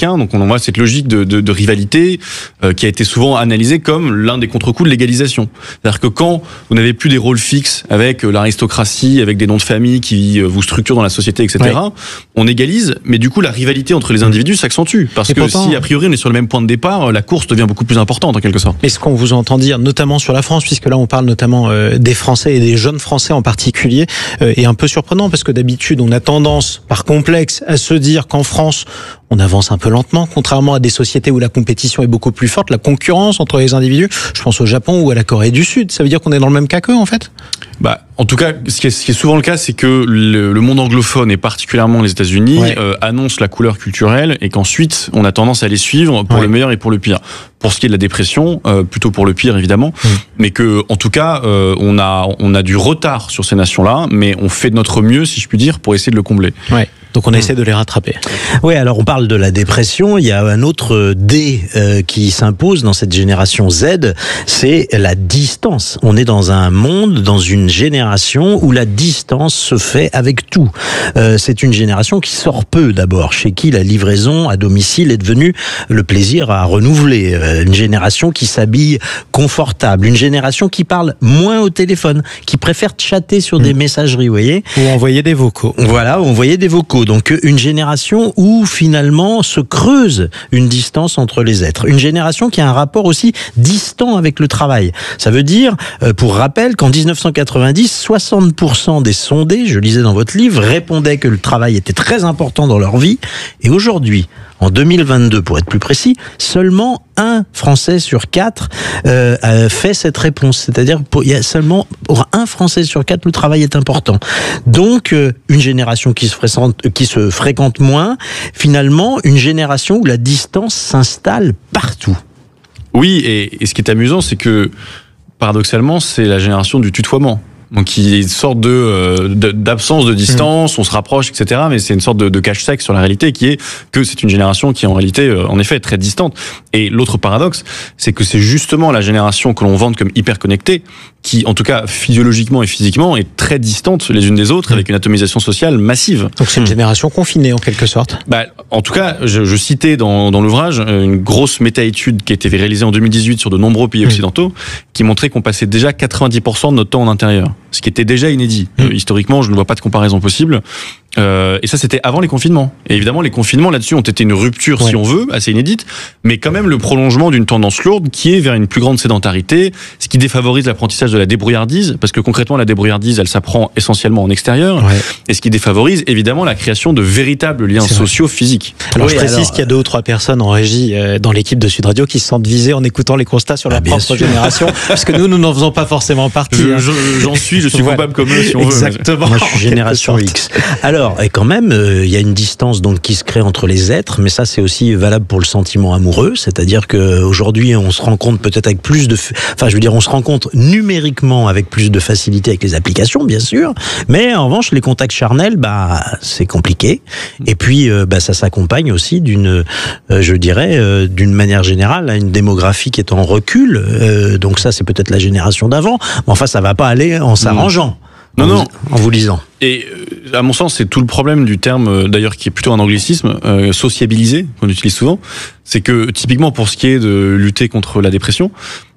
quelqu'un. Donc on voit cette logique de, de, de rivalité euh, qui a été souvent analysée comme l'un des contre-coups de l'égalisation. C'est-à-dire que quand vous n'avez plus des rôles fixes avec l'aristocratie, avec des noms de famille qui vous structurent dans la société, et cetera, ouais. on égalise, mais du coup la rivalité entre les individus s'accentue. Parce et que pourtant, si a priori on est sur le même point de départ, la course devient beaucoup plus importante en quelque sorte. Et ce qu'on vous entend dire, notamment sur la France, puisque là on parle notamment euh, des Français et des jeunes Français en particulier, euh, est un peu surprenant parce que d'habitude on a tendance, par complexe, à se dire qu'en France on avance un peu lentement, contrairement à des sociétés où la compétition est beaucoup plus forte, la concurrence entre les individus. Je pense au Japon ou à la Corée du Sud. Ça veut dire qu'on est dans le même cas qu'eux, en fait ? Bah, en tout cas, ce qui est, ce qui est souvent le cas, c'est que le, le monde anglophone et particulièrement les États-Unis ouais. euh, annonce la couleur culturelle et qu'ensuite on a tendance à les suivre pour ouais. le meilleur et pour le pire. Pour ce qui est de la dépression, euh, plutôt pour le pire évidemment, mmh. mais que en tout cas euh, on a on a du retard sur ces nations-là, mais on fait de notre mieux, si je puis dire, pour essayer de le combler. Ouais. Donc on essaie de les rattraper. Oui, alors on parle de la dépression, il y a un autre D euh, qui s'impose dans cette génération Z, c'est la distance. On est dans un monde, dans une génération où la distance se fait avec tout. Euh, c'est une génération qui sort peu d'abord, chez qui la livraison à domicile est devenue le plaisir à renouveler. Euh, une génération qui s'habille confortable, une génération qui parle moins au téléphone, qui préfère chatter sur mmh. des messageries, vous voyez ? Ou envoyer des vocaux. Voilà, ou envoyer des vocaux. Donc une génération où finalement se creuse une distance entre les êtres. Une génération qui a un rapport aussi distant avec le travail. Ça veut dire, pour rappel, qu'en dix-neuf cent quatre-vingt-dix, soixante pour cent des sondés, je lisais dans votre livre, répondaient que le travail était très important dans leur vie. Et aujourd'hui, en deux mille vingt-deux, pour être plus précis, seulement un Français sur quatre euh, fait cette réponse. C'est-à-dire, pour, il y a seulement pour un Français sur quatre, le travail est important. Donc, euh, une génération qui se, fréquente, qui se fréquente moins, finalement, une génération où la distance s'installe partout. Oui, et, et ce qui est amusant, c'est que, paradoxalement, c'est la génération du tutoiement. Donc, il y a une sorte de, euh, d'absence de distance, mmh. on se rapproche, et cetera. Mais c'est une sorte de, de cache-sec sur la réalité qui est que c'est une génération qui est en réalité, euh, en effet, très distante. Et l'autre paradoxe, c'est que c'est justement la génération que l'on vante comme hyper connectée, qui, en tout cas, physiologiquement et physiquement, est très distante les unes des autres, mmh. avec une atomisation sociale massive. Donc, c'est une génération confinée, en quelque sorte. Bah, en tout cas, je, je citais dans, dans l'ouvrage une grosse méta-étude qui a été réalisée en deux mille dix-huit sur de nombreux pays mmh. occidentaux, qui montrait qu'on passait déjà quatre-vingt-dix pour cent de notre temps en intérieur. Ce qui était déjà inédit. Mmh. Euh, historiquement, je ne vois pas de comparaison possible. Euh, et ça, c'était avant les confinements. Et évidemment, les confinements là-dessus ont été une rupture, ouais. si on veut, assez inédite, mais quand même le prolongement d'une tendance lourde qui est vers une plus grande sédentarité, ce qui défavorise l'apprentissage de la débrouillardise, parce que concrètement, la débrouillardise, elle s'apprend essentiellement en extérieur, ouais. et ce qui défavorise évidemment la création de véritables liens C'est sociaux vrai. physiques. Alors, oui, je précise alors... qu'il y a deux ou trois personnes en régie euh, dans l'équipe de Sud Radio qui se sentent visées en écoutant les constats sur leur ah, propre génération, parce que nous, nous n'en faisons pas forcément partie. Je, je, j'en suis, je suis coupable comme eux, si on Exactement. veut. Moi, je suis génération X. Alors, et quand même, il euh, y a une distance donc qui se crée entre les êtres, mais ça c'est aussi valable pour le sentiment amoureux, c'est-à-dire que aujourd'hui on se rencontre peut-être avec plus de, enfin je veux dire on se rencontre numériquement avec plus de facilité avec les applications bien sûr, mais en revanche les contacts charnels bah c'est compliqué. Et puis euh, bah ça s'accompagne aussi d'une, euh, je dirais euh, d'une manière générale, une démographie qui est en recul. Euh, donc ça c'est peut-être la génération d'avant, mais enfin ça va pas aller en s'arrangeant. Non, en non. Vous, en vous lisant. Et à mon sens, c'est tout le problème du terme, d'ailleurs, qui est plutôt un anglicisme, euh, sociabilisé, qu'on utilise souvent. C'est que, typiquement, pour ce qui est de lutter contre la dépression,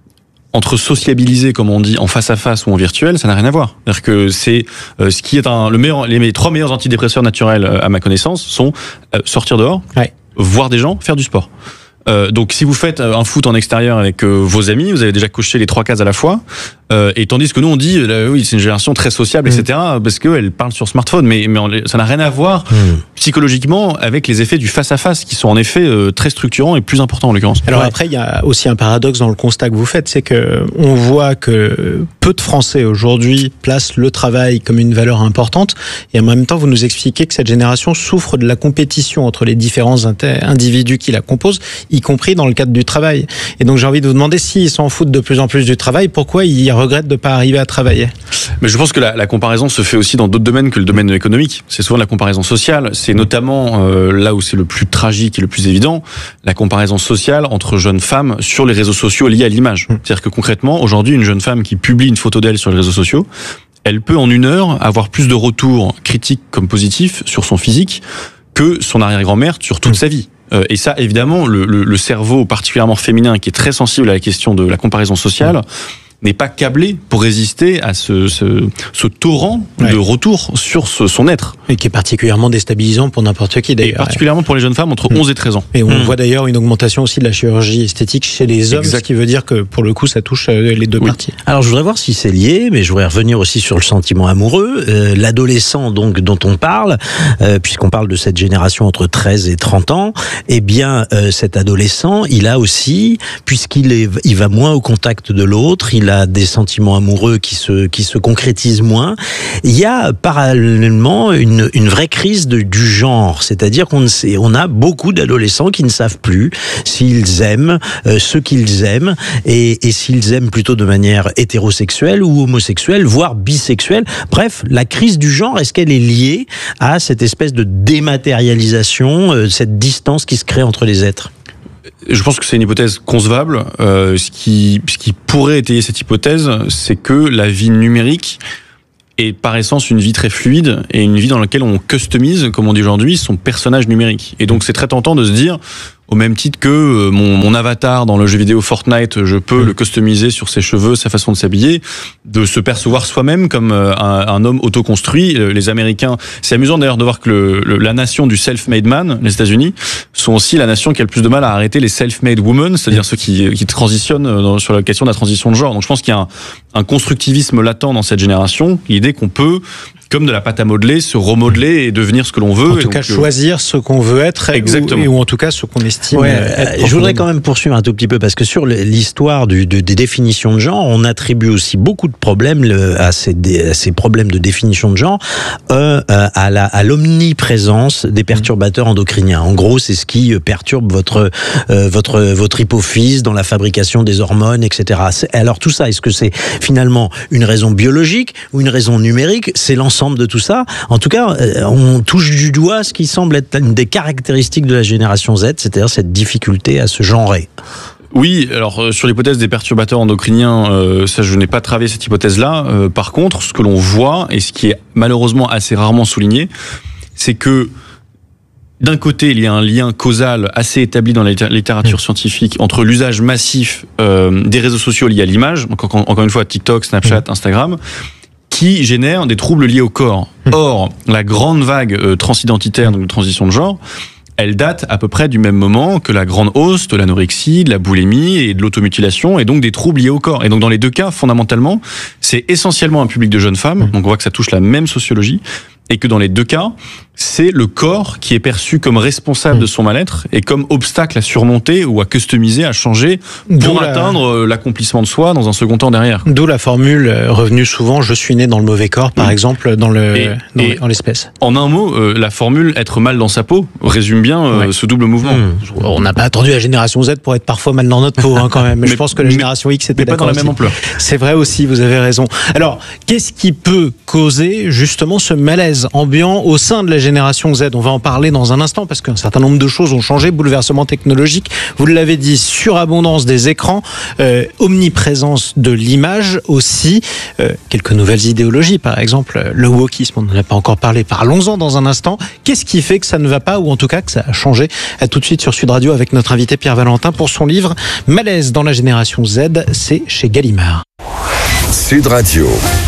entre sociabiliser, comme on dit, en face à face ou en virtuel, ça n'a rien à voir. C'est-à-dire que c'est euh, ce qui est un, le meilleur, les, les trois meilleurs antidépresseurs naturels, euh, à ma connaissance, sont euh, sortir dehors, ouais. voir des gens, faire du sport. Euh, donc si vous faites un foot en extérieur avec euh, vos amis, vous avez déjà coché les trois cases à la fois. Euh, et tandis que nous on dit là, oui c'est une génération très sociable, mmh. et cetera. Parce qu'elle parle sur smartphone, mais mais on, ça n'a rien à voir mmh. psychologiquement avec les effets du face à face qui sont en effet euh, très structurants et plus importants en l'occurrence. Alors ouais. après il y a aussi un paradoxe dans le constat que vous faites, c'est que on voit que peu de Français aujourd'hui placent le travail comme une valeur importante, et en même temps vous nous expliquez que cette génération souffre de la compétition entre les différents individus qui la composent, y compris dans le cadre du travail. Et donc j'ai envie de vous demander, s'ils s'en foutent de plus en plus du travail, pourquoi ils regrettent de ne pas arriver à travailler? Mais je pense que la, la comparaison se fait aussi dans d'autres domaines que le domaine économique. C'est souvent la comparaison sociale. C'est notamment euh, là où c'est le plus tragique et le plus évident, la comparaison sociale entre jeunes femmes sur les réseaux sociaux liés à l'image. C'est-à-dire que concrètement, aujourd'hui, une jeune femme qui publie une photo d'elle sur les réseaux sociaux, elle peut en une heure avoir plus de retours critiques comme positifs sur son physique que son arrière-grand-mère sur toute sa vie. Euh, et ça, évidemment, le, le, le cerveau particulièrement féminin, qui est très sensible à la question de la comparaison sociale, n'est pas câblé pour résister à ce, ce, ce torrent ouais. de retour sur ce, son être. Et qui est particulièrement déstabilisant pour n'importe qui d'ailleurs. Et particulièrement pour les jeunes femmes entre mmh. onze et treize ans. Et on mmh. voit d'ailleurs une augmentation aussi de la chirurgie esthétique chez les hommes, exact. Ce qui veut dire que pour le coup ça touche les deux oui. parties. Alors je voudrais voir si c'est lié, mais je voudrais revenir aussi sur le sentiment amoureux. Euh, l'adolescent donc dont on parle, euh, puisqu'on parle de cette génération entre treize et trente ans, eh bien euh, cet adolescent, il a aussi, puisqu'il est, il va moins au contact de l'autre, il a des sentiments amoureux qui se qui se concrétisent moins. Il y a parallèlement une une vraie crise de, du genre, c'est-à-dire qu'on sait, on a beaucoup d'adolescents qui ne savent plus s'ils aiment euh, ce qu'ils aiment et, et s'ils aiment plutôt de manière hétérosexuelle ou homosexuelle, voire bisexuelle. Bref, la crise du genre, est-ce qu'elle est liée à cette espèce de dématérialisation, euh, cette distance qui se crée entre les êtres ? Je pense que c'est une hypothèse concevable. Euh, ce qui, ce qui pourrait étayer cette hypothèse, c'est que la vie numérique est par essence une vie très fluide et une vie dans laquelle on customise, comme on dit aujourd'hui, son personnage numérique. Et donc c'est très tentant de se dire, au même titre que mon, mon avatar dans le jeu vidéo Fortnite, je peux mmh. le customiser sur ses cheveux, sa façon de s'habiller, de se percevoir soi-même comme un, un homme autoconstruit. Les Américains, c'est amusant d'ailleurs de voir que le, le, la nation du self-made man, les États-Unis, sont aussi la nation qui a le plus de mal à arrêter les self-made women, c'est-à-dire mmh. ceux qui, qui transitionnent dans, sur la question de la transition de genre. Donc je pense qu'il y a un, un constructivisme latent dans cette génération, l'idée qu'on peut, comme de la pâte à modeler, se remodeler et devenir ce que l'on veut. En tout cas, choisir ce qu'on veut être. Exactement. Ou, ou en tout cas, ce qu'on estime ouais, être. Je voudrais quand même poursuivre un tout petit peu, parce que sur l'histoire du, de, des définitions de genre, on attribue aussi beaucoup de problèmes le, à, ces, à ces problèmes de définition de genre euh, à, la, à l'omniprésence des perturbateurs endocriniens. En gros, c'est ce qui perturbe votre, euh, votre, votre hypophyse dans la fabrication des hormones, et cetera. Alors tout ça, est-ce que c'est finalement une raison biologique ou une raison numérique ? C'est l'ensemble de tout ça. En tout cas, on touche du doigt ce qui semble être une des caractéristiques de la génération Z, c'est-à-dire cette difficulté à se genrer. Oui, alors euh, sur l'hypothèse des perturbateurs endocriniens, euh, ça je n'ai pas travaillé cette hypothèse-là. Euh, par contre, ce que l'on voit, et ce qui est malheureusement assez rarement souligné, c'est que d'un côté, il y a un lien causal assez établi dans la littérature scientifique entre l'usage massif euh, des réseaux sociaux liés à l'image, encore, encore une fois TikTok, Snapchat, Instagram, qui génère des troubles liés au corps. Or, la grande vague euh, transidentitaire, donc de transition de genre, elle date à peu près du même moment que la grande hausse de l'anorexie, de la boulimie et de l'automutilation, et donc des troubles liés au corps. Et donc dans les deux cas, fondamentalement, c'est essentiellement un public de jeunes femmes, donc on voit que ça touche la même sociologie, et que dans les deux cas, c'est le corps qui est perçu comme responsable de son mal-être et comme obstacle à surmonter ou à customiser, à changer pour la... atteindre l'accomplissement de soi dans un second temps derrière. D'où la formule revenue souvent « je suis né dans le mauvais corps » par mmh. exemple dans le et, dans, et en l'espèce. En un mot, euh, la formule « être mal dans sa peau » résume bien euh, ouais. ce double mouvement. Mmh. On n'a pas attendu la génération Z pour être parfois mal dans notre peau hein, quand même. Mais, mais je pense que la génération X était pas dans la aussi. même ampleur. C'est vrai aussi, vous avez raison. Alors, qu'est-ce qui peut causer justement ce malaise ambiant au sein de la génération Z? On va en parler dans un instant parce qu'un certain nombre de choses ont changé, bouleversement technologique, vous l'avez dit, surabondance des écrans, euh, omniprésence de l'image aussi, euh, quelques nouvelles idéologies, par exemple le wokisme, on n'en a pas encore parlé, parlons-en dans un instant. Qu'est-ce qui fait que ça ne va pas ou en tout cas que ça a changé? À tout de suite sur Sud Radio avec notre invité Pierre Valentin pour son livre Malaise dans la génération Z, c'est chez Gallimard. Sud Radio.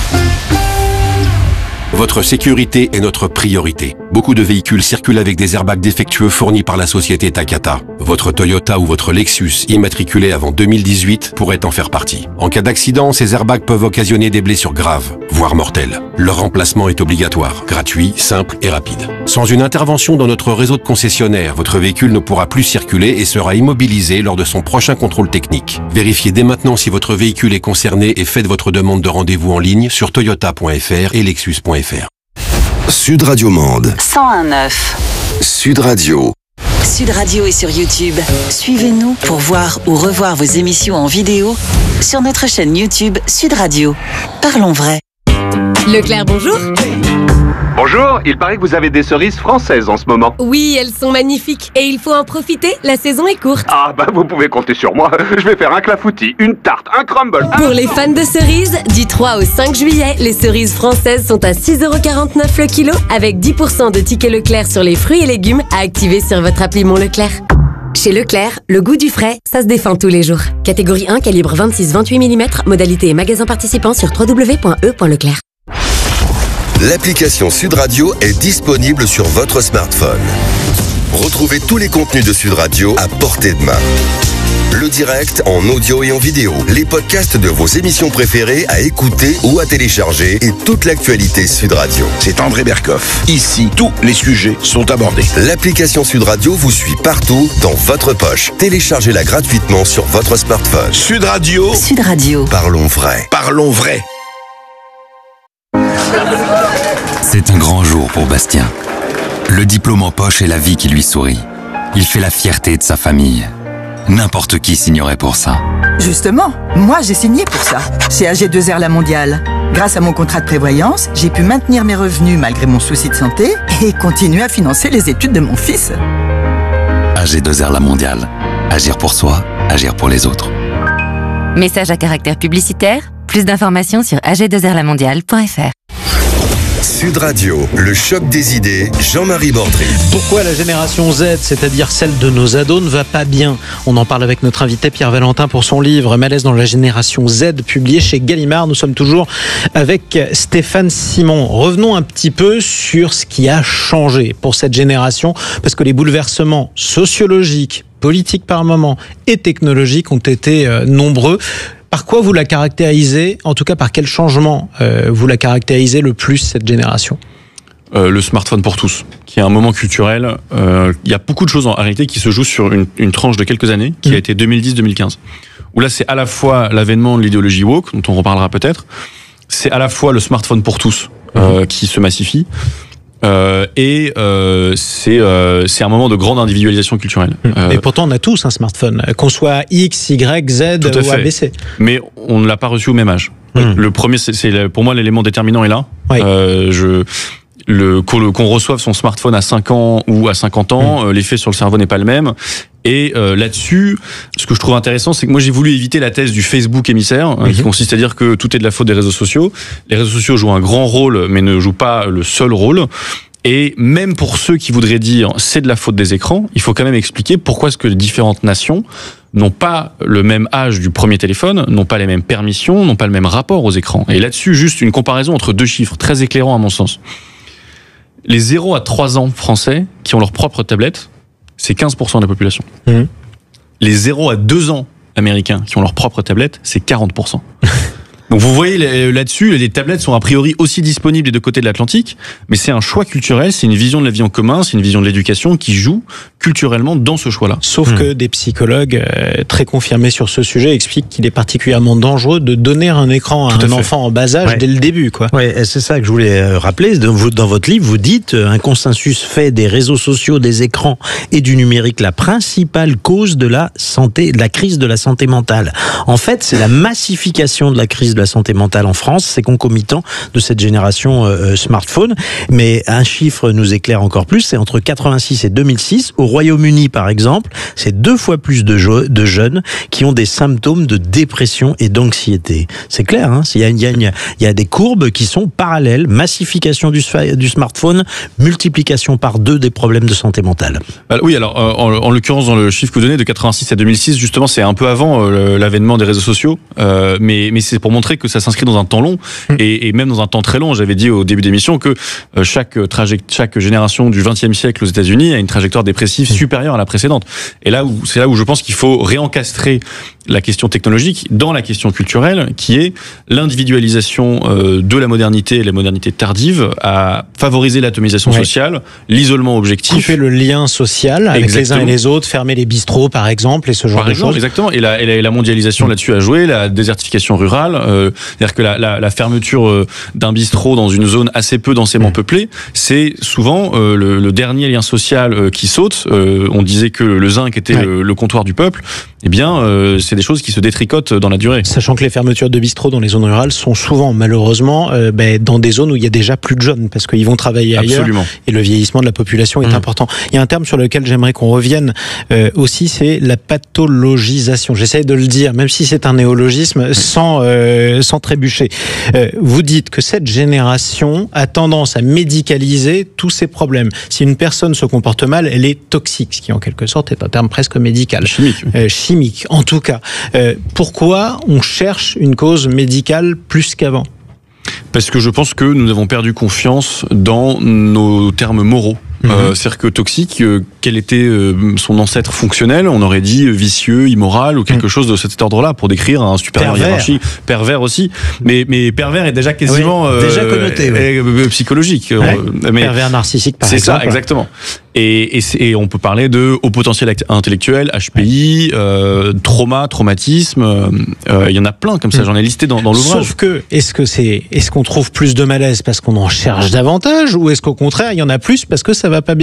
Votre sécurité est notre priorité. Beaucoup de véhicules circulent avec des airbags défectueux fournis par la société Takata. Votre Toyota ou votre Lexus immatriculé avant deux mille dix-huit pourrait en faire partie. En cas d'accident, ces airbags peuvent occasionner des blessures graves, voire mortelles. Leur remplacement est obligatoire, gratuit, simple et rapide. Sans une intervention dans notre réseau de concessionnaires, votre véhicule ne pourra plus circuler et sera immobilisé lors de son prochain contrôle technique. Vérifiez dès maintenant si votre véhicule est concerné et faites votre demande de rendez-vous en ligne sur toyota point f r et lexus point f r. Sud Radio Mende cent un neuf. Sud Radio. Sud Radio est sur YouTube. Suivez-nous pour voir ou revoir vos émissions en vidéo sur notre chaîne YouTube Sud Radio. Parlons vrai. Leclerc, bonjour. Bonjour, il paraît que vous avez des cerises françaises en ce moment. Oui, elles sont magnifiques et il faut en profiter, la saison est courte. Ah bah vous pouvez compter sur moi, je vais faire un clafoutis, une tarte, un crumble. Pour les fans de cerises, du trois au cinq juillet, les cerises françaises sont à six euros quarante-neuf le kilo avec dix pour cent de tickets Leclerc sur les fruits et légumes à activer sur votre appli Mon Leclerc. Chez Leclerc, le goût du frais, ça se défend tous les jours. Catégorie un, calibre vingt-six à vingt-huit millimètres, modalité et magasin participant sur w w w point e point leclerc. L'application Sud Radio est disponible sur votre smartphone. Retrouvez tous les contenus de Sud Radio à portée de main. Le direct en audio et en vidéo, les podcasts de vos émissions préférées à écouter ou à télécharger et toute l'actualité Sud Radio. C'est André Berkoff. Ici, tous les sujets sont abordés. L'application Sud Radio vous suit partout, dans votre poche. Téléchargez-la gratuitement sur votre smartphone. Sud Radio. Sud Radio. Parlons vrai. Parlons vrai. C'est un grand jour pour Bastien. Le diplôme en poche et la vie qui lui sourit. Il fait la fierté de sa famille. N'importe qui signerait pour ça. Justement, moi j'ai signé pour ça, chez A G deux R La Mondiale. Grâce à mon contrat de prévoyance, j'ai pu maintenir mes revenus malgré mon souci de santé et continuer à financer les études de mon fils. A G deux R La Mondiale. Agir pour soi, agir pour les autres. Message à caractère publicitaire. Plus d'informations sur a g deux r la mondiale point f r. Sud Radio, le choc des idées, Jean-Marie Bordry. Pourquoi la génération Z, c'est-à-dire celle de nos ados, ne va pas bien? On en parle avec notre invité Pierre Valentin pour son livre Malaise dans la génération Z, publié chez Gallimard. Nous sommes toujours avec Stéphane Simon. Revenons un petit peu sur ce qui a changé pour cette génération, parce que les bouleversements sociologiques, politiques par moment et technologiques ont été euh, nombreux. Par quoi vous la caractérisez, en tout cas par quel changement euh, vous la caractérisez le plus cette génération? euh, Le smartphone pour tous, qui est un moment culturel. Euh, il y a beaucoup de choses en réalité qui se jouent sur une, une tranche de quelques années, qui mmh. a été deux mille dix deux mille quinze. Où là c'est à la fois l'avènement de l'idéologie woke, dont on reparlera peut-être, c'est à la fois le smartphone pour tous mmh. euh, qui se massifie, Euh, et euh, c'est euh, c'est un moment de grande individualisation culturelle. Euh, et pourtant on a tous un smartphone, qu'on soit X, Y, Z ou A B C. Mais on ne l'a pas reçu au même âge. Mmh. Le premier, c'est, c'est pour moi l'élément déterminant est là. Oui. Euh, je le qu'on, qu'on reçoive son smartphone à cinq ans ou à cinquante ans, mmh. l'effet sur le cerveau n'est pas le même. Et euh, là-dessus, ce que je trouve intéressant, c'est que moi j'ai voulu éviter la thèse du Facebook émissaire, hein, mmh. qui consiste à dire que tout est de la faute des réseaux sociaux. Les réseaux sociaux jouent un grand rôle, mais ne jouent pas le seul rôle. Et même pour ceux qui voudraient dire c'est de la faute des écrans, il faut quand même expliquer pourquoi est-ce que les différentes nations n'ont pas le même âge du premier téléphone, n'ont pas les mêmes permissions, n'ont pas le même rapport aux écrans. Et là-dessus, juste une comparaison entre deux chiffres très éclairants à mon sens. Les zéro à trois ans français qui ont leur propre tablette, c'est quinze pour cent de la population. Mmh. Les zéro à deux ans américains qui ont leur propre tablette, c'est quarante pour cent. Donc vous voyez là-dessus, les tablettes sont a priori aussi disponibles des deux côtés de l'Atlantique, mais c'est un choix culturel, c'est une vision de la vie en commun, c'est une vision de l'éducation qui joue culturellement dans ce choix-là. Sauf mmh. que des psychologues euh, très confirmés sur ce sujet expliquent qu'il est particulièrement dangereux de donner un écran à Tout un à enfant en bas âge ouais. dès le début, quoi. Ouais, c'est ça que je voulais rappeler. Dans votre livre, vous dites un consensus fait des réseaux sociaux, des écrans et du numérique la principale cause de la santé, de la crise de la santé mentale. En fait, c'est la massification de la crise de la santé mentale en France, c'est concomitant de cette génération euh, smartphone. Mais un chiffre nous éclaire encore plus, c'est entre quatre-vingt-six et deux mille six, au Royaume-Uni par exemple, c'est deux fois plus de, jo- de jeunes qui ont des symptômes de dépression et d'anxiété. C'est clair, hein, il y a, il y a, il y a des courbes qui sont parallèles, massification du, du smartphone, multiplication par deux des problèmes de santé mentale. Bah, oui, alors euh, en, en l'occurrence dans le chiffre que vous donnez de quatre-vingt-six à deux mille six, justement c'est un peu avant euh, l'avènement des réseaux sociaux, euh, mais, mais c'est pour montrer que ça s'inscrit dans un temps long et, et même dans un temps très long. J'avais dit au début d'émission que euh, chaque, traje- chaque génération du vingtième siècle aux États-Unis a une trajectoire dépressive supérieure à la précédente. Et là où c'est là où je pense qu'il faut réencastrer la question technologique dans la question culturelle, qui est l'individualisation euh, de la modernité, la modernité tardive, à favoriser l'atomisation ouais. sociale, l'isolement objectif, couper le lien social avec exactement. les uns et les autres, fermer les bistrots par exemple et ce genre par de exemple, choses. Exactement. Et la, et la, et la mondialisation mmh. là-dessus a joué, la désertification rurale, euh, c'est-à-dire que la, la, la fermeture euh, d'un bistrot dans une zone assez peu densément mmh. peuplée, c'est souvent euh, le, le dernier lien social euh, qui saute. Euh, on disait que le zinc était ouais. le, le comptoir du peuple. eh bien, euh, c'est des choses qui se détricotent dans la durée. Sachant que les fermetures de bistrots dans les zones rurales sont souvent, malheureusement, euh, ben, dans des zones où il y a déjà plus de jeunes, parce qu'ils vont travailler ailleurs. Absolument. Et le vieillissement de la population est mmh. important. Il y a un terme sur lequel j'aimerais qu'on revienne euh, aussi, c'est la pathologisation. J'essaie de le dire, même si c'est un néologisme, sans, euh, sans trébucher. Euh, vous dites que cette génération a tendance à médicaliser tous ces problèmes. Si une personne se comporte mal, elle est toxique, ce qui en quelque sorte est un terme presque médical. Chimique. Euh, chimique, en tout cas. Euh, pourquoi on cherche une cause médicale plus qu'avant ? Parce que je pense que nous avons perdu confiance dans nos termes moraux. Mmh. Euh, c'est-à-dire que toxique, euh, quel était euh, son ancêtre fonctionnel ? On aurait dit euh, vicieux, immoral ou quelque mmh. chose de cet ordre-là pour décrire un supérieur hiérarchique. Pervers aussi. Mais, mais pervers est déjà quasiment oui, déjà euh, connoté, oui. euh, psychologique. Ouais. Euh, mais pervers narcissique, par c'est exemple. C'est ça, exactement. Et, et, et on peut parler de haut potentiel intellectuel, H P I, euh, trauma, traumatisme. Il euh, y en a plein comme ça. J'en ai listé dans, dans l'ouvrage. Sauf que, est-ce que c'est, est-ce qu'on trouve plus de malaise parce qu'on en cherche davantage, ou est-ce qu'au contraire il y en a plus parce que ça va pas bien ?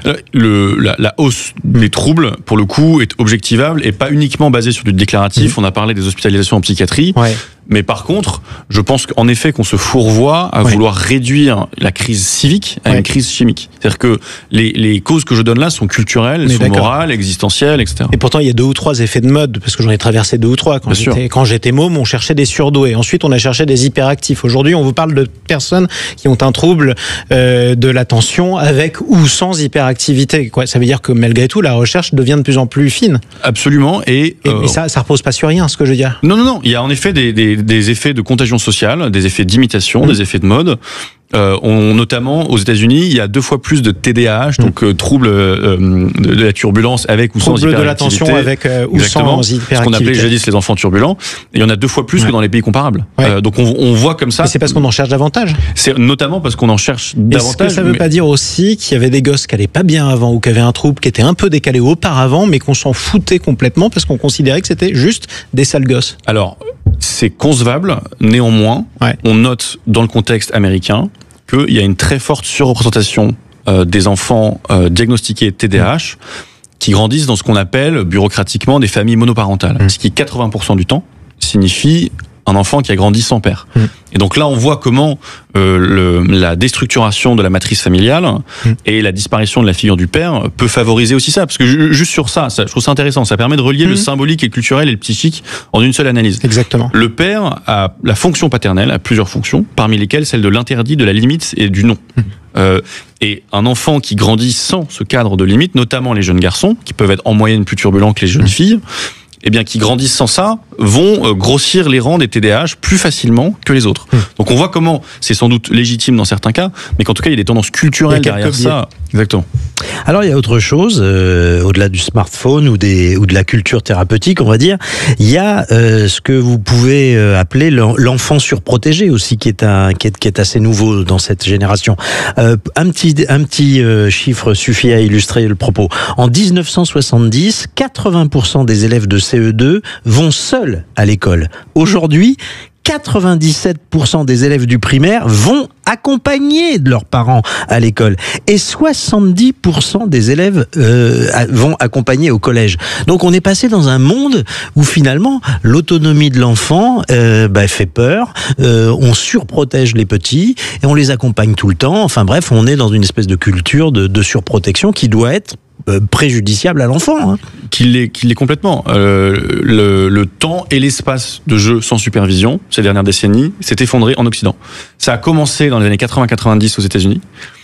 Le, la, la hausse des troubles, pour le coup, est objectivable et pas uniquement basée sur du déclaratif. Mmh. On a parlé des hospitalisations en psychiatrie. Ouais. Mais par contre, je pense qu'en effet qu'on se fourvoie à ouais. vouloir réduire la crise civique à ouais. une crise chimique. C'est-à-dire que les, les causes que je donne là sont culturelles, elles sont morales, existentielles, et cetera. Et pourtant, il y a deux ou trois effets de mode, parce que j'en ai traversé deux ou trois. Quand j'étais, quand j'étais môme, on cherchait des surdoués. Ensuite, on a cherché des hyperactifs. Aujourd'hui, on vous parle de personnes qui ont un trouble euh, de l'attention avec ou sans hyperactivité. Quoi. Ça veut dire que malgré tout, la recherche devient de plus en plus fine. Absolument. Et, et, euh, et ça, ça repose pas sur rien, ce que je veux dire. Non, non, non. Il y a en effet des, des des effets de contagion sociale, des effets d'imitation, mmh. des effets de mode. Euh, on, notamment aux États-Unis, il y a deux fois plus de T D A H, mmh. donc euh, troubles euh, de, de la turbulence avec ou sans hyperactivité. Troubles de l'attention avec euh, ou Exactement, sans hyperactivité. Ce qu'on appelait jadis les enfants turbulents. Et il y en a deux fois plus ouais. que dans les pays comparables. Ouais. Euh, donc on, on voit comme ça. Et c'est parce qu'on en cherche davantage. C'est notamment parce qu'on en cherche davantage. Est-ce que ça ne veut mais... pas dire aussi qu'il y avait des gosses qui allaient pas bien avant ou qui avaient un trouble qui était un peu décalé auparavant, mais qu'on s'en foutait complètement parce qu'on considérait que c'était juste des sales gosses? Alors, c'est concevable. Néanmoins, ouais. on note dans le contexte américain qu'il y a une très forte surreprésentation euh, des enfants euh, diagnostiqués T D A H mmh. qui grandissent dans ce qu'on appelle bureaucratiquement des familles monoparentales, mmh. ce qui quatre-vingts pour cent du temps signifie un enfant qui a grandi sans père. Mmh. Et donc là, on voit comment euh, le, la déstructuration de la matrice familiale mmh. et la disparition de la figure du père peut favoriser aussi ça. Parce que ju- juste sur ça, ça, je trouve ça intéressant. Ça permet de relier mmh. le symbolique et le culturel et le psychique en une seule analyse. Exactement. Le père a la fonction paternelle, a plusieurs fonctions, parmi lesquelles celle de l'interdit, de la limite et du non. Mmh. Euh, et un enfant qui grandit sans ce cadre de limite, notamment les jeunes garçons, qui peuvent être en moyenne plus turbulents que les jeunes mmh. filles, eh bien, qui grandissent sans ça, vont grossir les rangs des T D A H plus facilement que les autres. Mmh. Donc on voit comment c'est sans doute légitime dans certains cas, mais qu'en tout cas il y a des tendances culturelles derrière biais. ça. Exactement. Alors il y a autre chose, euh, au-delà du smartphone ou, des, ou de la culture thérapeutique, on va dire, il y a euh, ce que vous pouvez euh, appeler l'enfant surprotégé aussi, qui est, un, qui est, qui est assez nouveau dans cette génération. Euh, un petit, un petit euh, chiffre suffit à illustrer le propos. En dix-neuf cent soixante-dix, quatre-vingts pour cent des élèves de C E deux vont seuls à l'école. Aujourd'hui, quatre-vingt-dix-sept pour cent des élèves du primaire vont accompagnés de leurs parents à l'école et soixante-dix pour cent des élèves euh, vont accompagner au collège. Donc on est passé dans un monde où finalement l'autonomie de l'enfant euh, bah, fait peur, euh, on surprotège les petits et on les accompagne tout le temps. Enfin bref, on est dans une espèce de culture de, de surprotection qui doit être Euh, préjudiciable à l'enfant. Hein. Qu'il l'est, qu'il l'est complètement. Euh, le, le temps et l'espace de jeu sans supervision, ces dernières décennies, s'est effondré en Occident. Ça a commencé dans les années quatre-vingts quatre-vingt-dix aux États-Unis.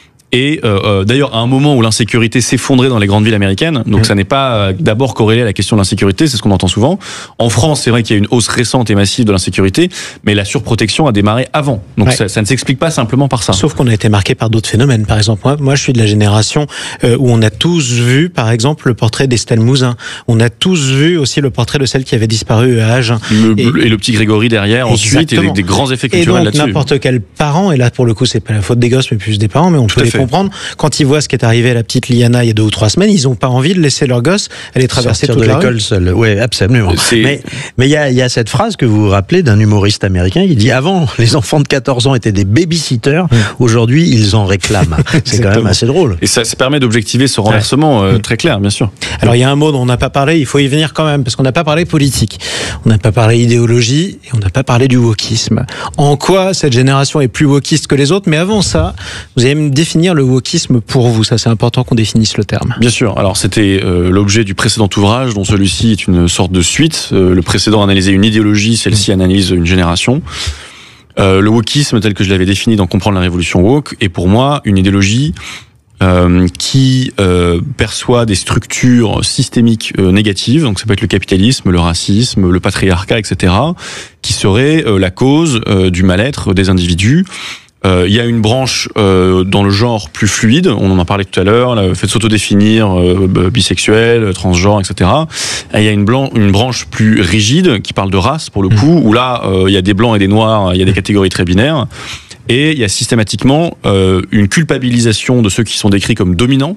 Et euh, euh, d'ailleurs, à un moment où l'insécurité s'effondrait dans les grandes villes américaines, donc mmh. ça n'est pas euh, d'abord corrélé à la question de l'insécurité, c'est ce qu'on entend souvent. En France, c'est vrai qu'il y a une hausse récente et massive de l'insécurité, mais la surprotection a démarré avant. Donc ouais. ça, ça ne s'explique pas simplement par ça. Sauf qu'on a été marqué par d'autres phénomènes. Par exemple, moi, moi je suis de la génération euh, où on a tous vu, par exemple, le portrait d'Estelle Mouzin. On a tous vu aussi le portrait de celle qui avait disparu à Agen. Le, et, et le petit Grégory derrière, ensuite, et des, des grands effets culturels là-dessus. Et donc, là-dessus. n'importe quel parent, et là, pour le coup, c'est pas la faute des gosses, mais plus des parents, mais on peut les comprendre. Quand ils voient ce qui est arrivé à la petite Liana il y a deux ou trois semaines, ils n'ont pas envie de laisser leur gosse aller traverser sortir toute de la l'école rue. seul. Oui, absolument. C'est- Mais mais il y a, il y a cette phrase que vous vous rappelez d'un humoriste américain. Il dit avant, les enfants de quatorze ans étaient des babysitters. Aujourd'hui, ils en réclament. C'est quand même Exactement. assez drôle. Et ça, ça permet d'objectiver ce renversement euh, très clair, bien sûr. Alors il y a un mot dont on n'a pas parlé, il faut y venir quand même, parce qu'on n'a pas parlé politique, on n'a pas parlé idéologie, et on n'a pas parlé du wokisme. En quoi cette génération est plus wokiste que les autres? Mais avant ça, vous allez me définir le wokisme pour vous, ça c'est important qu'on définisse le terme. Bien sûr. Alors c'était euh, l'objet du précédent ouvrage, dont celui-ci est une sorte de suite. Euh, le précédent analysait une idéologie, celle-ci analyse une génération. Euh, le wokisme, tel que je l'avais défini dans Comprendre la révolution woke, est pour moi une idéologie euh, qui euh, perçoit des structures systémiques euh, négatives, donc ça peut être le capitalisme, le racisme, le patriarcat, et cetera, qui seraient euh, la cause euh, du mal-être des individus. Euh, il y a une branche euh, dans le genre plus fluide, on en a parlé tout à l'heure, le fait de s'autodéfinir euh, bisexuel, transgenre, et cetera. Et il y a une, blanc, une branche plus rigide qui parle de race pour le coup, où là euh, il y a des blancs et des noirs, il y a des catégories très binaires. Et il y a systématiquement euh, une culpabilisation de ceux qui sont décrits comme dominants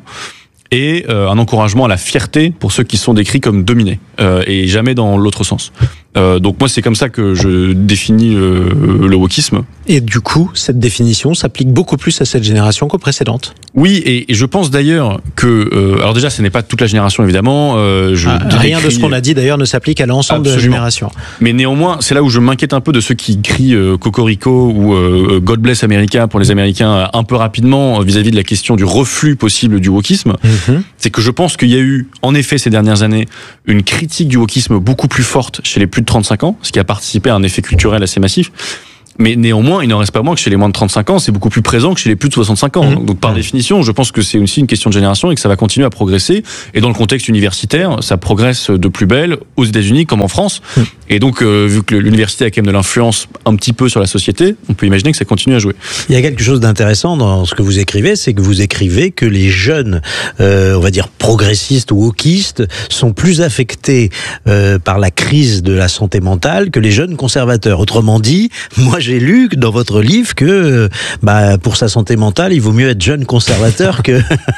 et euh, un encouragement à la fierté pour ceux qui sont décrits comme dominés, euh, et jamais dans l'autre sens. Euh, donc moi c'est comme ça que je définis euh, le wokisme. Et du coup, cette définition s'applique beaucoup plus à cette génération qu'aux précédentes. Oui, et, et je pense d'ailleurs que... Euh, alors déjà, ce n'est pas toute la génération, évidemment. Euh, je Ah, rien de décris- ce qu'on a dit d'ailleurs ne s'applique à l'ensemble de la Absolument. génération. Mais néanmoins, c'est là où je m'inquiète un peu de ceux qui crient euh, Cocorico ou euh, God bless America pour les Américains euh, un peu rapidement euh, vis-à-vis de la question du reflux possible du wokisme. C'est que je pense qu'il y a eu, en effet, ces dernières années, une critique du wokisme beaucoup plus forte chez les plus de trente-cinq ans, ce qui a participé à un effet culturel assez massif. Mais néanmoins, il n'en reste pas moins que chez les moins de trente-cinq ans, c'est beaucoup plus présent que chez les plus de soixante-cinq ans. Donc par définition, je pense que c'est aussi une question de génération et que ça va continuer à progresser. Et dans le contexte universitaire, ça progresse de plus belle aux États-Unis comme en France. Et donc, euh, vu que l'université a quand même de l'influence un petit peu sur la société, on peut imaginer que ça continue à jouer. Il y a quelque chose d'intéressant dans ce que vous écrivez, c'est que vous écrivez que les jeunes, euh, on va dire progressistes ou wokistes, sont plus affectés euh, par la crise de la santé mentale que les jeunes conservateurs. Autrement dit, moi j'ai lu dans votre livre que euh, bah, pour sa santé mentale, il vaut mieux être jeune conservateur que,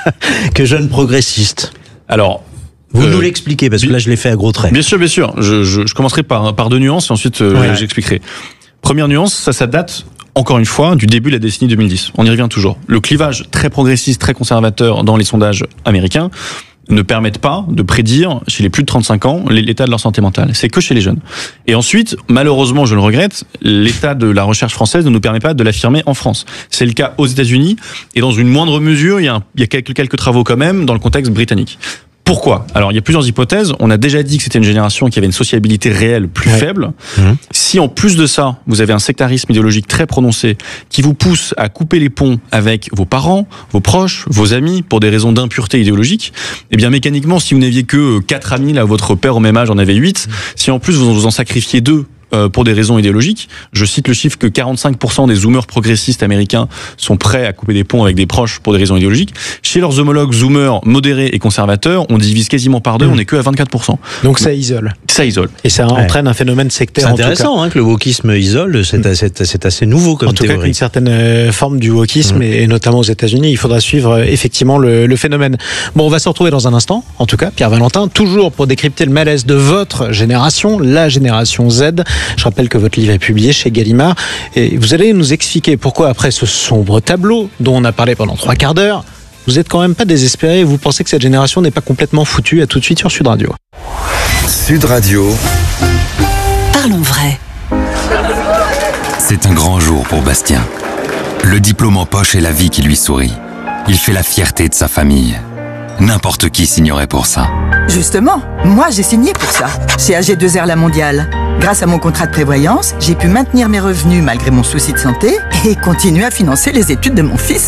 que jeune progressiste. Alors, vous euh, nous l'expliquez, parce que là je l'ai fait à gros traits. Bien sûr, bien sûr. Je, je, je commencerai par, par deux nuances et ensuite euh, Ouais. j'expliquerai. Première nuance, ça, ça date, encore une fois, du début de la décennie deux mille dix. On y revient toujours. Le clivage très progressiste, très conservateur dans les sondages américains ne permettent pas de prédire chez les plus de trente-cinq ans l'état de leur santé mentale. C'est que chez les jeunes. Et ensuite, malheureusement, je le regrette, l'état de la recherche française ne nous permet pas de l'affirmer en France. C'est le cas aux États-Unis et dans une moindre mesure, il y a, un- il y a quelques, quelques travaux quand même dans le contexte britannique. Pourquoi? Alors, il y a plusieurs hypothèses. On a déjà dit que c'était une génération qui avait une sociabilité réelle plus Ouais. faible. Mmh. Si en plus de ça, vous avez un sectarisme idéologique très prononcé qui vous pousse à couper les ponts avec vos parents, vos proches, vos amis pour des raisons d'impureté idéologique, eh bien mécaniquement, si vous n'aviez que quatre amis, là votre père au même âge en avait huit, si en plus vous vous en sacrifiez deux euh, pour des raisons idéologiques, je cite le chiffre que quarante-cinq pour cent des zoomers progressistes américains sont prêts à couper des ponts avec des proches pour des raisons idéologiques. Chez leurs homologues zoomers modérés et conservateurs, on divise quasiment par deux, on n'est que à vingt-quatre pour cent. Donc ça isole. Ça isole. Et ça Ouais. entraîne un phénomène sectaire. C'est en tout cas. intéressant hein, que le wokisme isole, c'est c'est- c'est assez nouveau comme En tout cas, théorie. qu'une certaine euh, forme du wokisme, Mmh. et, et notamment aux États-Unis, il faudra suivre euh, effectivement le, le phénomène. Bon, on va se retrouver dans un instant, en tout cas, Pierre Valentin, toujours pour décrypter le malaise de votre génération, la génération Z. Je rappelle que votre livre est publié chez Gallimard, et vous allez nous expliquer pourquoi, après ce sombre tableau dont on a parlé pendant trois quarts d'heure, vous êtes quand même pas désespéré et vous pensez que cette génération n'est pas complètement foutue. À tout de suite sur Sud Radio. Sud Radio. Parlons vrai. C'est un grand jour pour Bastien. Le diplôme en poche et la vie qui lui sourit. Il fait la fierté de sa famille. N'importe qui signerait pour ça. Justement, moi j'ai signé pour ça, chez A G deux R La Mondiale. Grâce à mon contrat de prévoyance, j'ai pu maintenir mes revenus malgré mon souci de santé et continuer à financer les études de mon fils.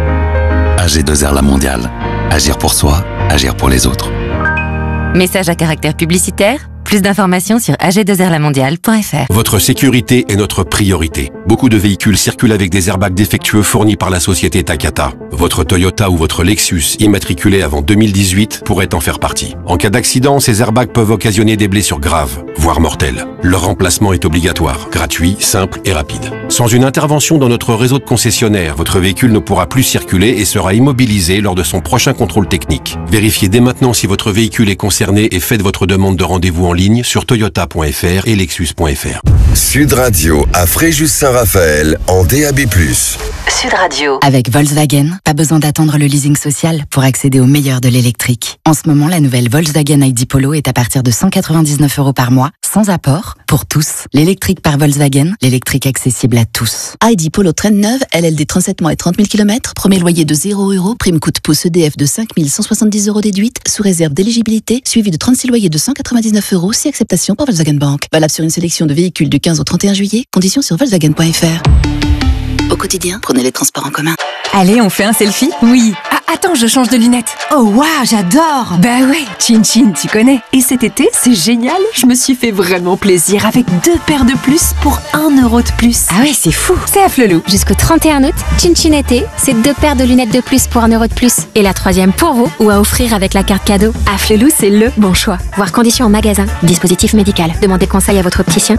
A G deux R La Mondiale. Agir pour soi, agir pour les autres. Message à caractère publicitaire. Plus d'informations sur a g deux r la mondiale point f r. Votre sécurité est notre priorité. Beaucoup de véhicules circulent avec des airbags défectueux fournis par la société Takata. Votre Toyota ou votre Lexus immatriculé avant deux mille dix-huit pourrait en faire partie. En cas d'accident, ces airbags peuvent occasionner des blessures graves, voire mortelles. Leur remplacement est obligatoire, gratuit, simple et rapide. Sans une intervention dans notre réseau de concessionnaires, votre véhicule ne pourra plus circuler et sera immobilisé lors de son prochain contrôle technique. Vérifiez dès maintenant si votre véhicule est concerné et faites votre demande de rendez-vous en ligne sur toyota point f r et lexus point f r. Sud Radio à Fréjus-Saint-Raphaël en D A B plus. Sud Radio. Avec Volkswagen, pas besoin d'attendre le leasing social pour accéder au meilleur de l'électrique. En ce moment, la nouvelle Volkswagen I D Polo est à partir de cent quatre-vingt-dix-neuf euros par mois, sans apport, pour tous. L'électrique par Volkswagen, l'électrique accessible à tous. I D Polo Trend neuve, L L D trente-sept mois et trente mille kilomètres, premier loyer de zéro euros, prime coup de pouce E D F de cinq mille cent soixante-dix euros déduite, sous réserve d'éligibilité, suivi de trente-six loyers de cent quatre-vingt-dix-neuf euros, si acceptation par Volkswagen Bank. Valable sur une sélection de véhicules du quinze au trente et un juillet, conditions sur volkswagen point f r. Au quotidien, prenez les transports en commun. Allez, on fait un selfie? Oui. Ah, attends, je change de lunettes. Oh, waouh, j'adore. Bah ouais, Chin Chin, tu connais. Et cet été, c'est génial. Je me suis fait vraiment plaisir avec deux paires de plus pour un euro de plus. Ah ouais, c'est fou. C'est à Flelou. Jusqu'au trente et un août, Chin Chin été, c'est deux paires de lunettes de plus pour un euro de plus. Et la troisième pour vous ou à offrir avec la carte cadeau. À Flelou, c'est le bon choix. Voir conditions en magasin. Dispositif médical. Demandez conseil à votre opticien.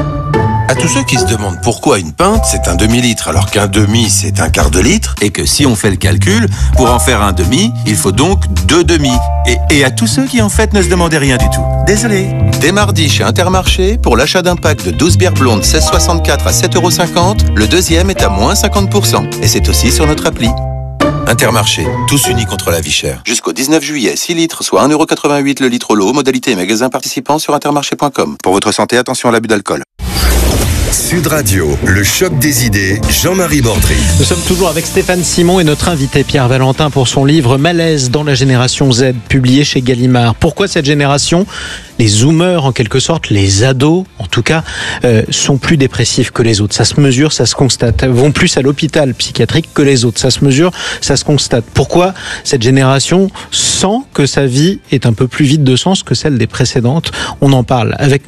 À tous ceux qui se demandent pourquoi une pinte c'est un demi-litre alors qu'un demi c'est un quart de litre et que si on fait le calcul, pour en faire un demi, il faut donc deux demi. Et, et à tous ceux qui en fait ne se demandaient rien du tout. Désolé. Dès mardi chez Intermarché, pour l'achat d'un pack de douze bières blondes seize soixante-quatre à sept euros cinquante, le deuxième est à moins cinquante pour cent. Et c'est aussi sur notre appli. Intermarché, tous unis contre la vie chère. Jusqu'au dix-neuf juillet, six litres, soit un euro quatre-vingt-huit le litre au lot, modalité et magasin participant sur intermarché point com. Pour votre santé, attention à l'abus d'alcool. Sud Radio, le choc des idées, Jean-Marie Bordry. Nous sommes toujours avec Stéphane Simon et notre invité Pierre Valentin pour son livre Malaise dans la génération Z, publié chez Gallimard. Pourquoi cette génération, les zoomers en quelque sorte, les ados en tout cas, euh, sont plus dépressifs que les autres? Ça se mesure, ça se constate. Vont plus à l'hôpital psychiatrique que les autres. Ça se mesure, ça se constate. Pourquoi cette génération sent que sa vie est un peu plus vide de sens que celle des précédentes? On en parle avec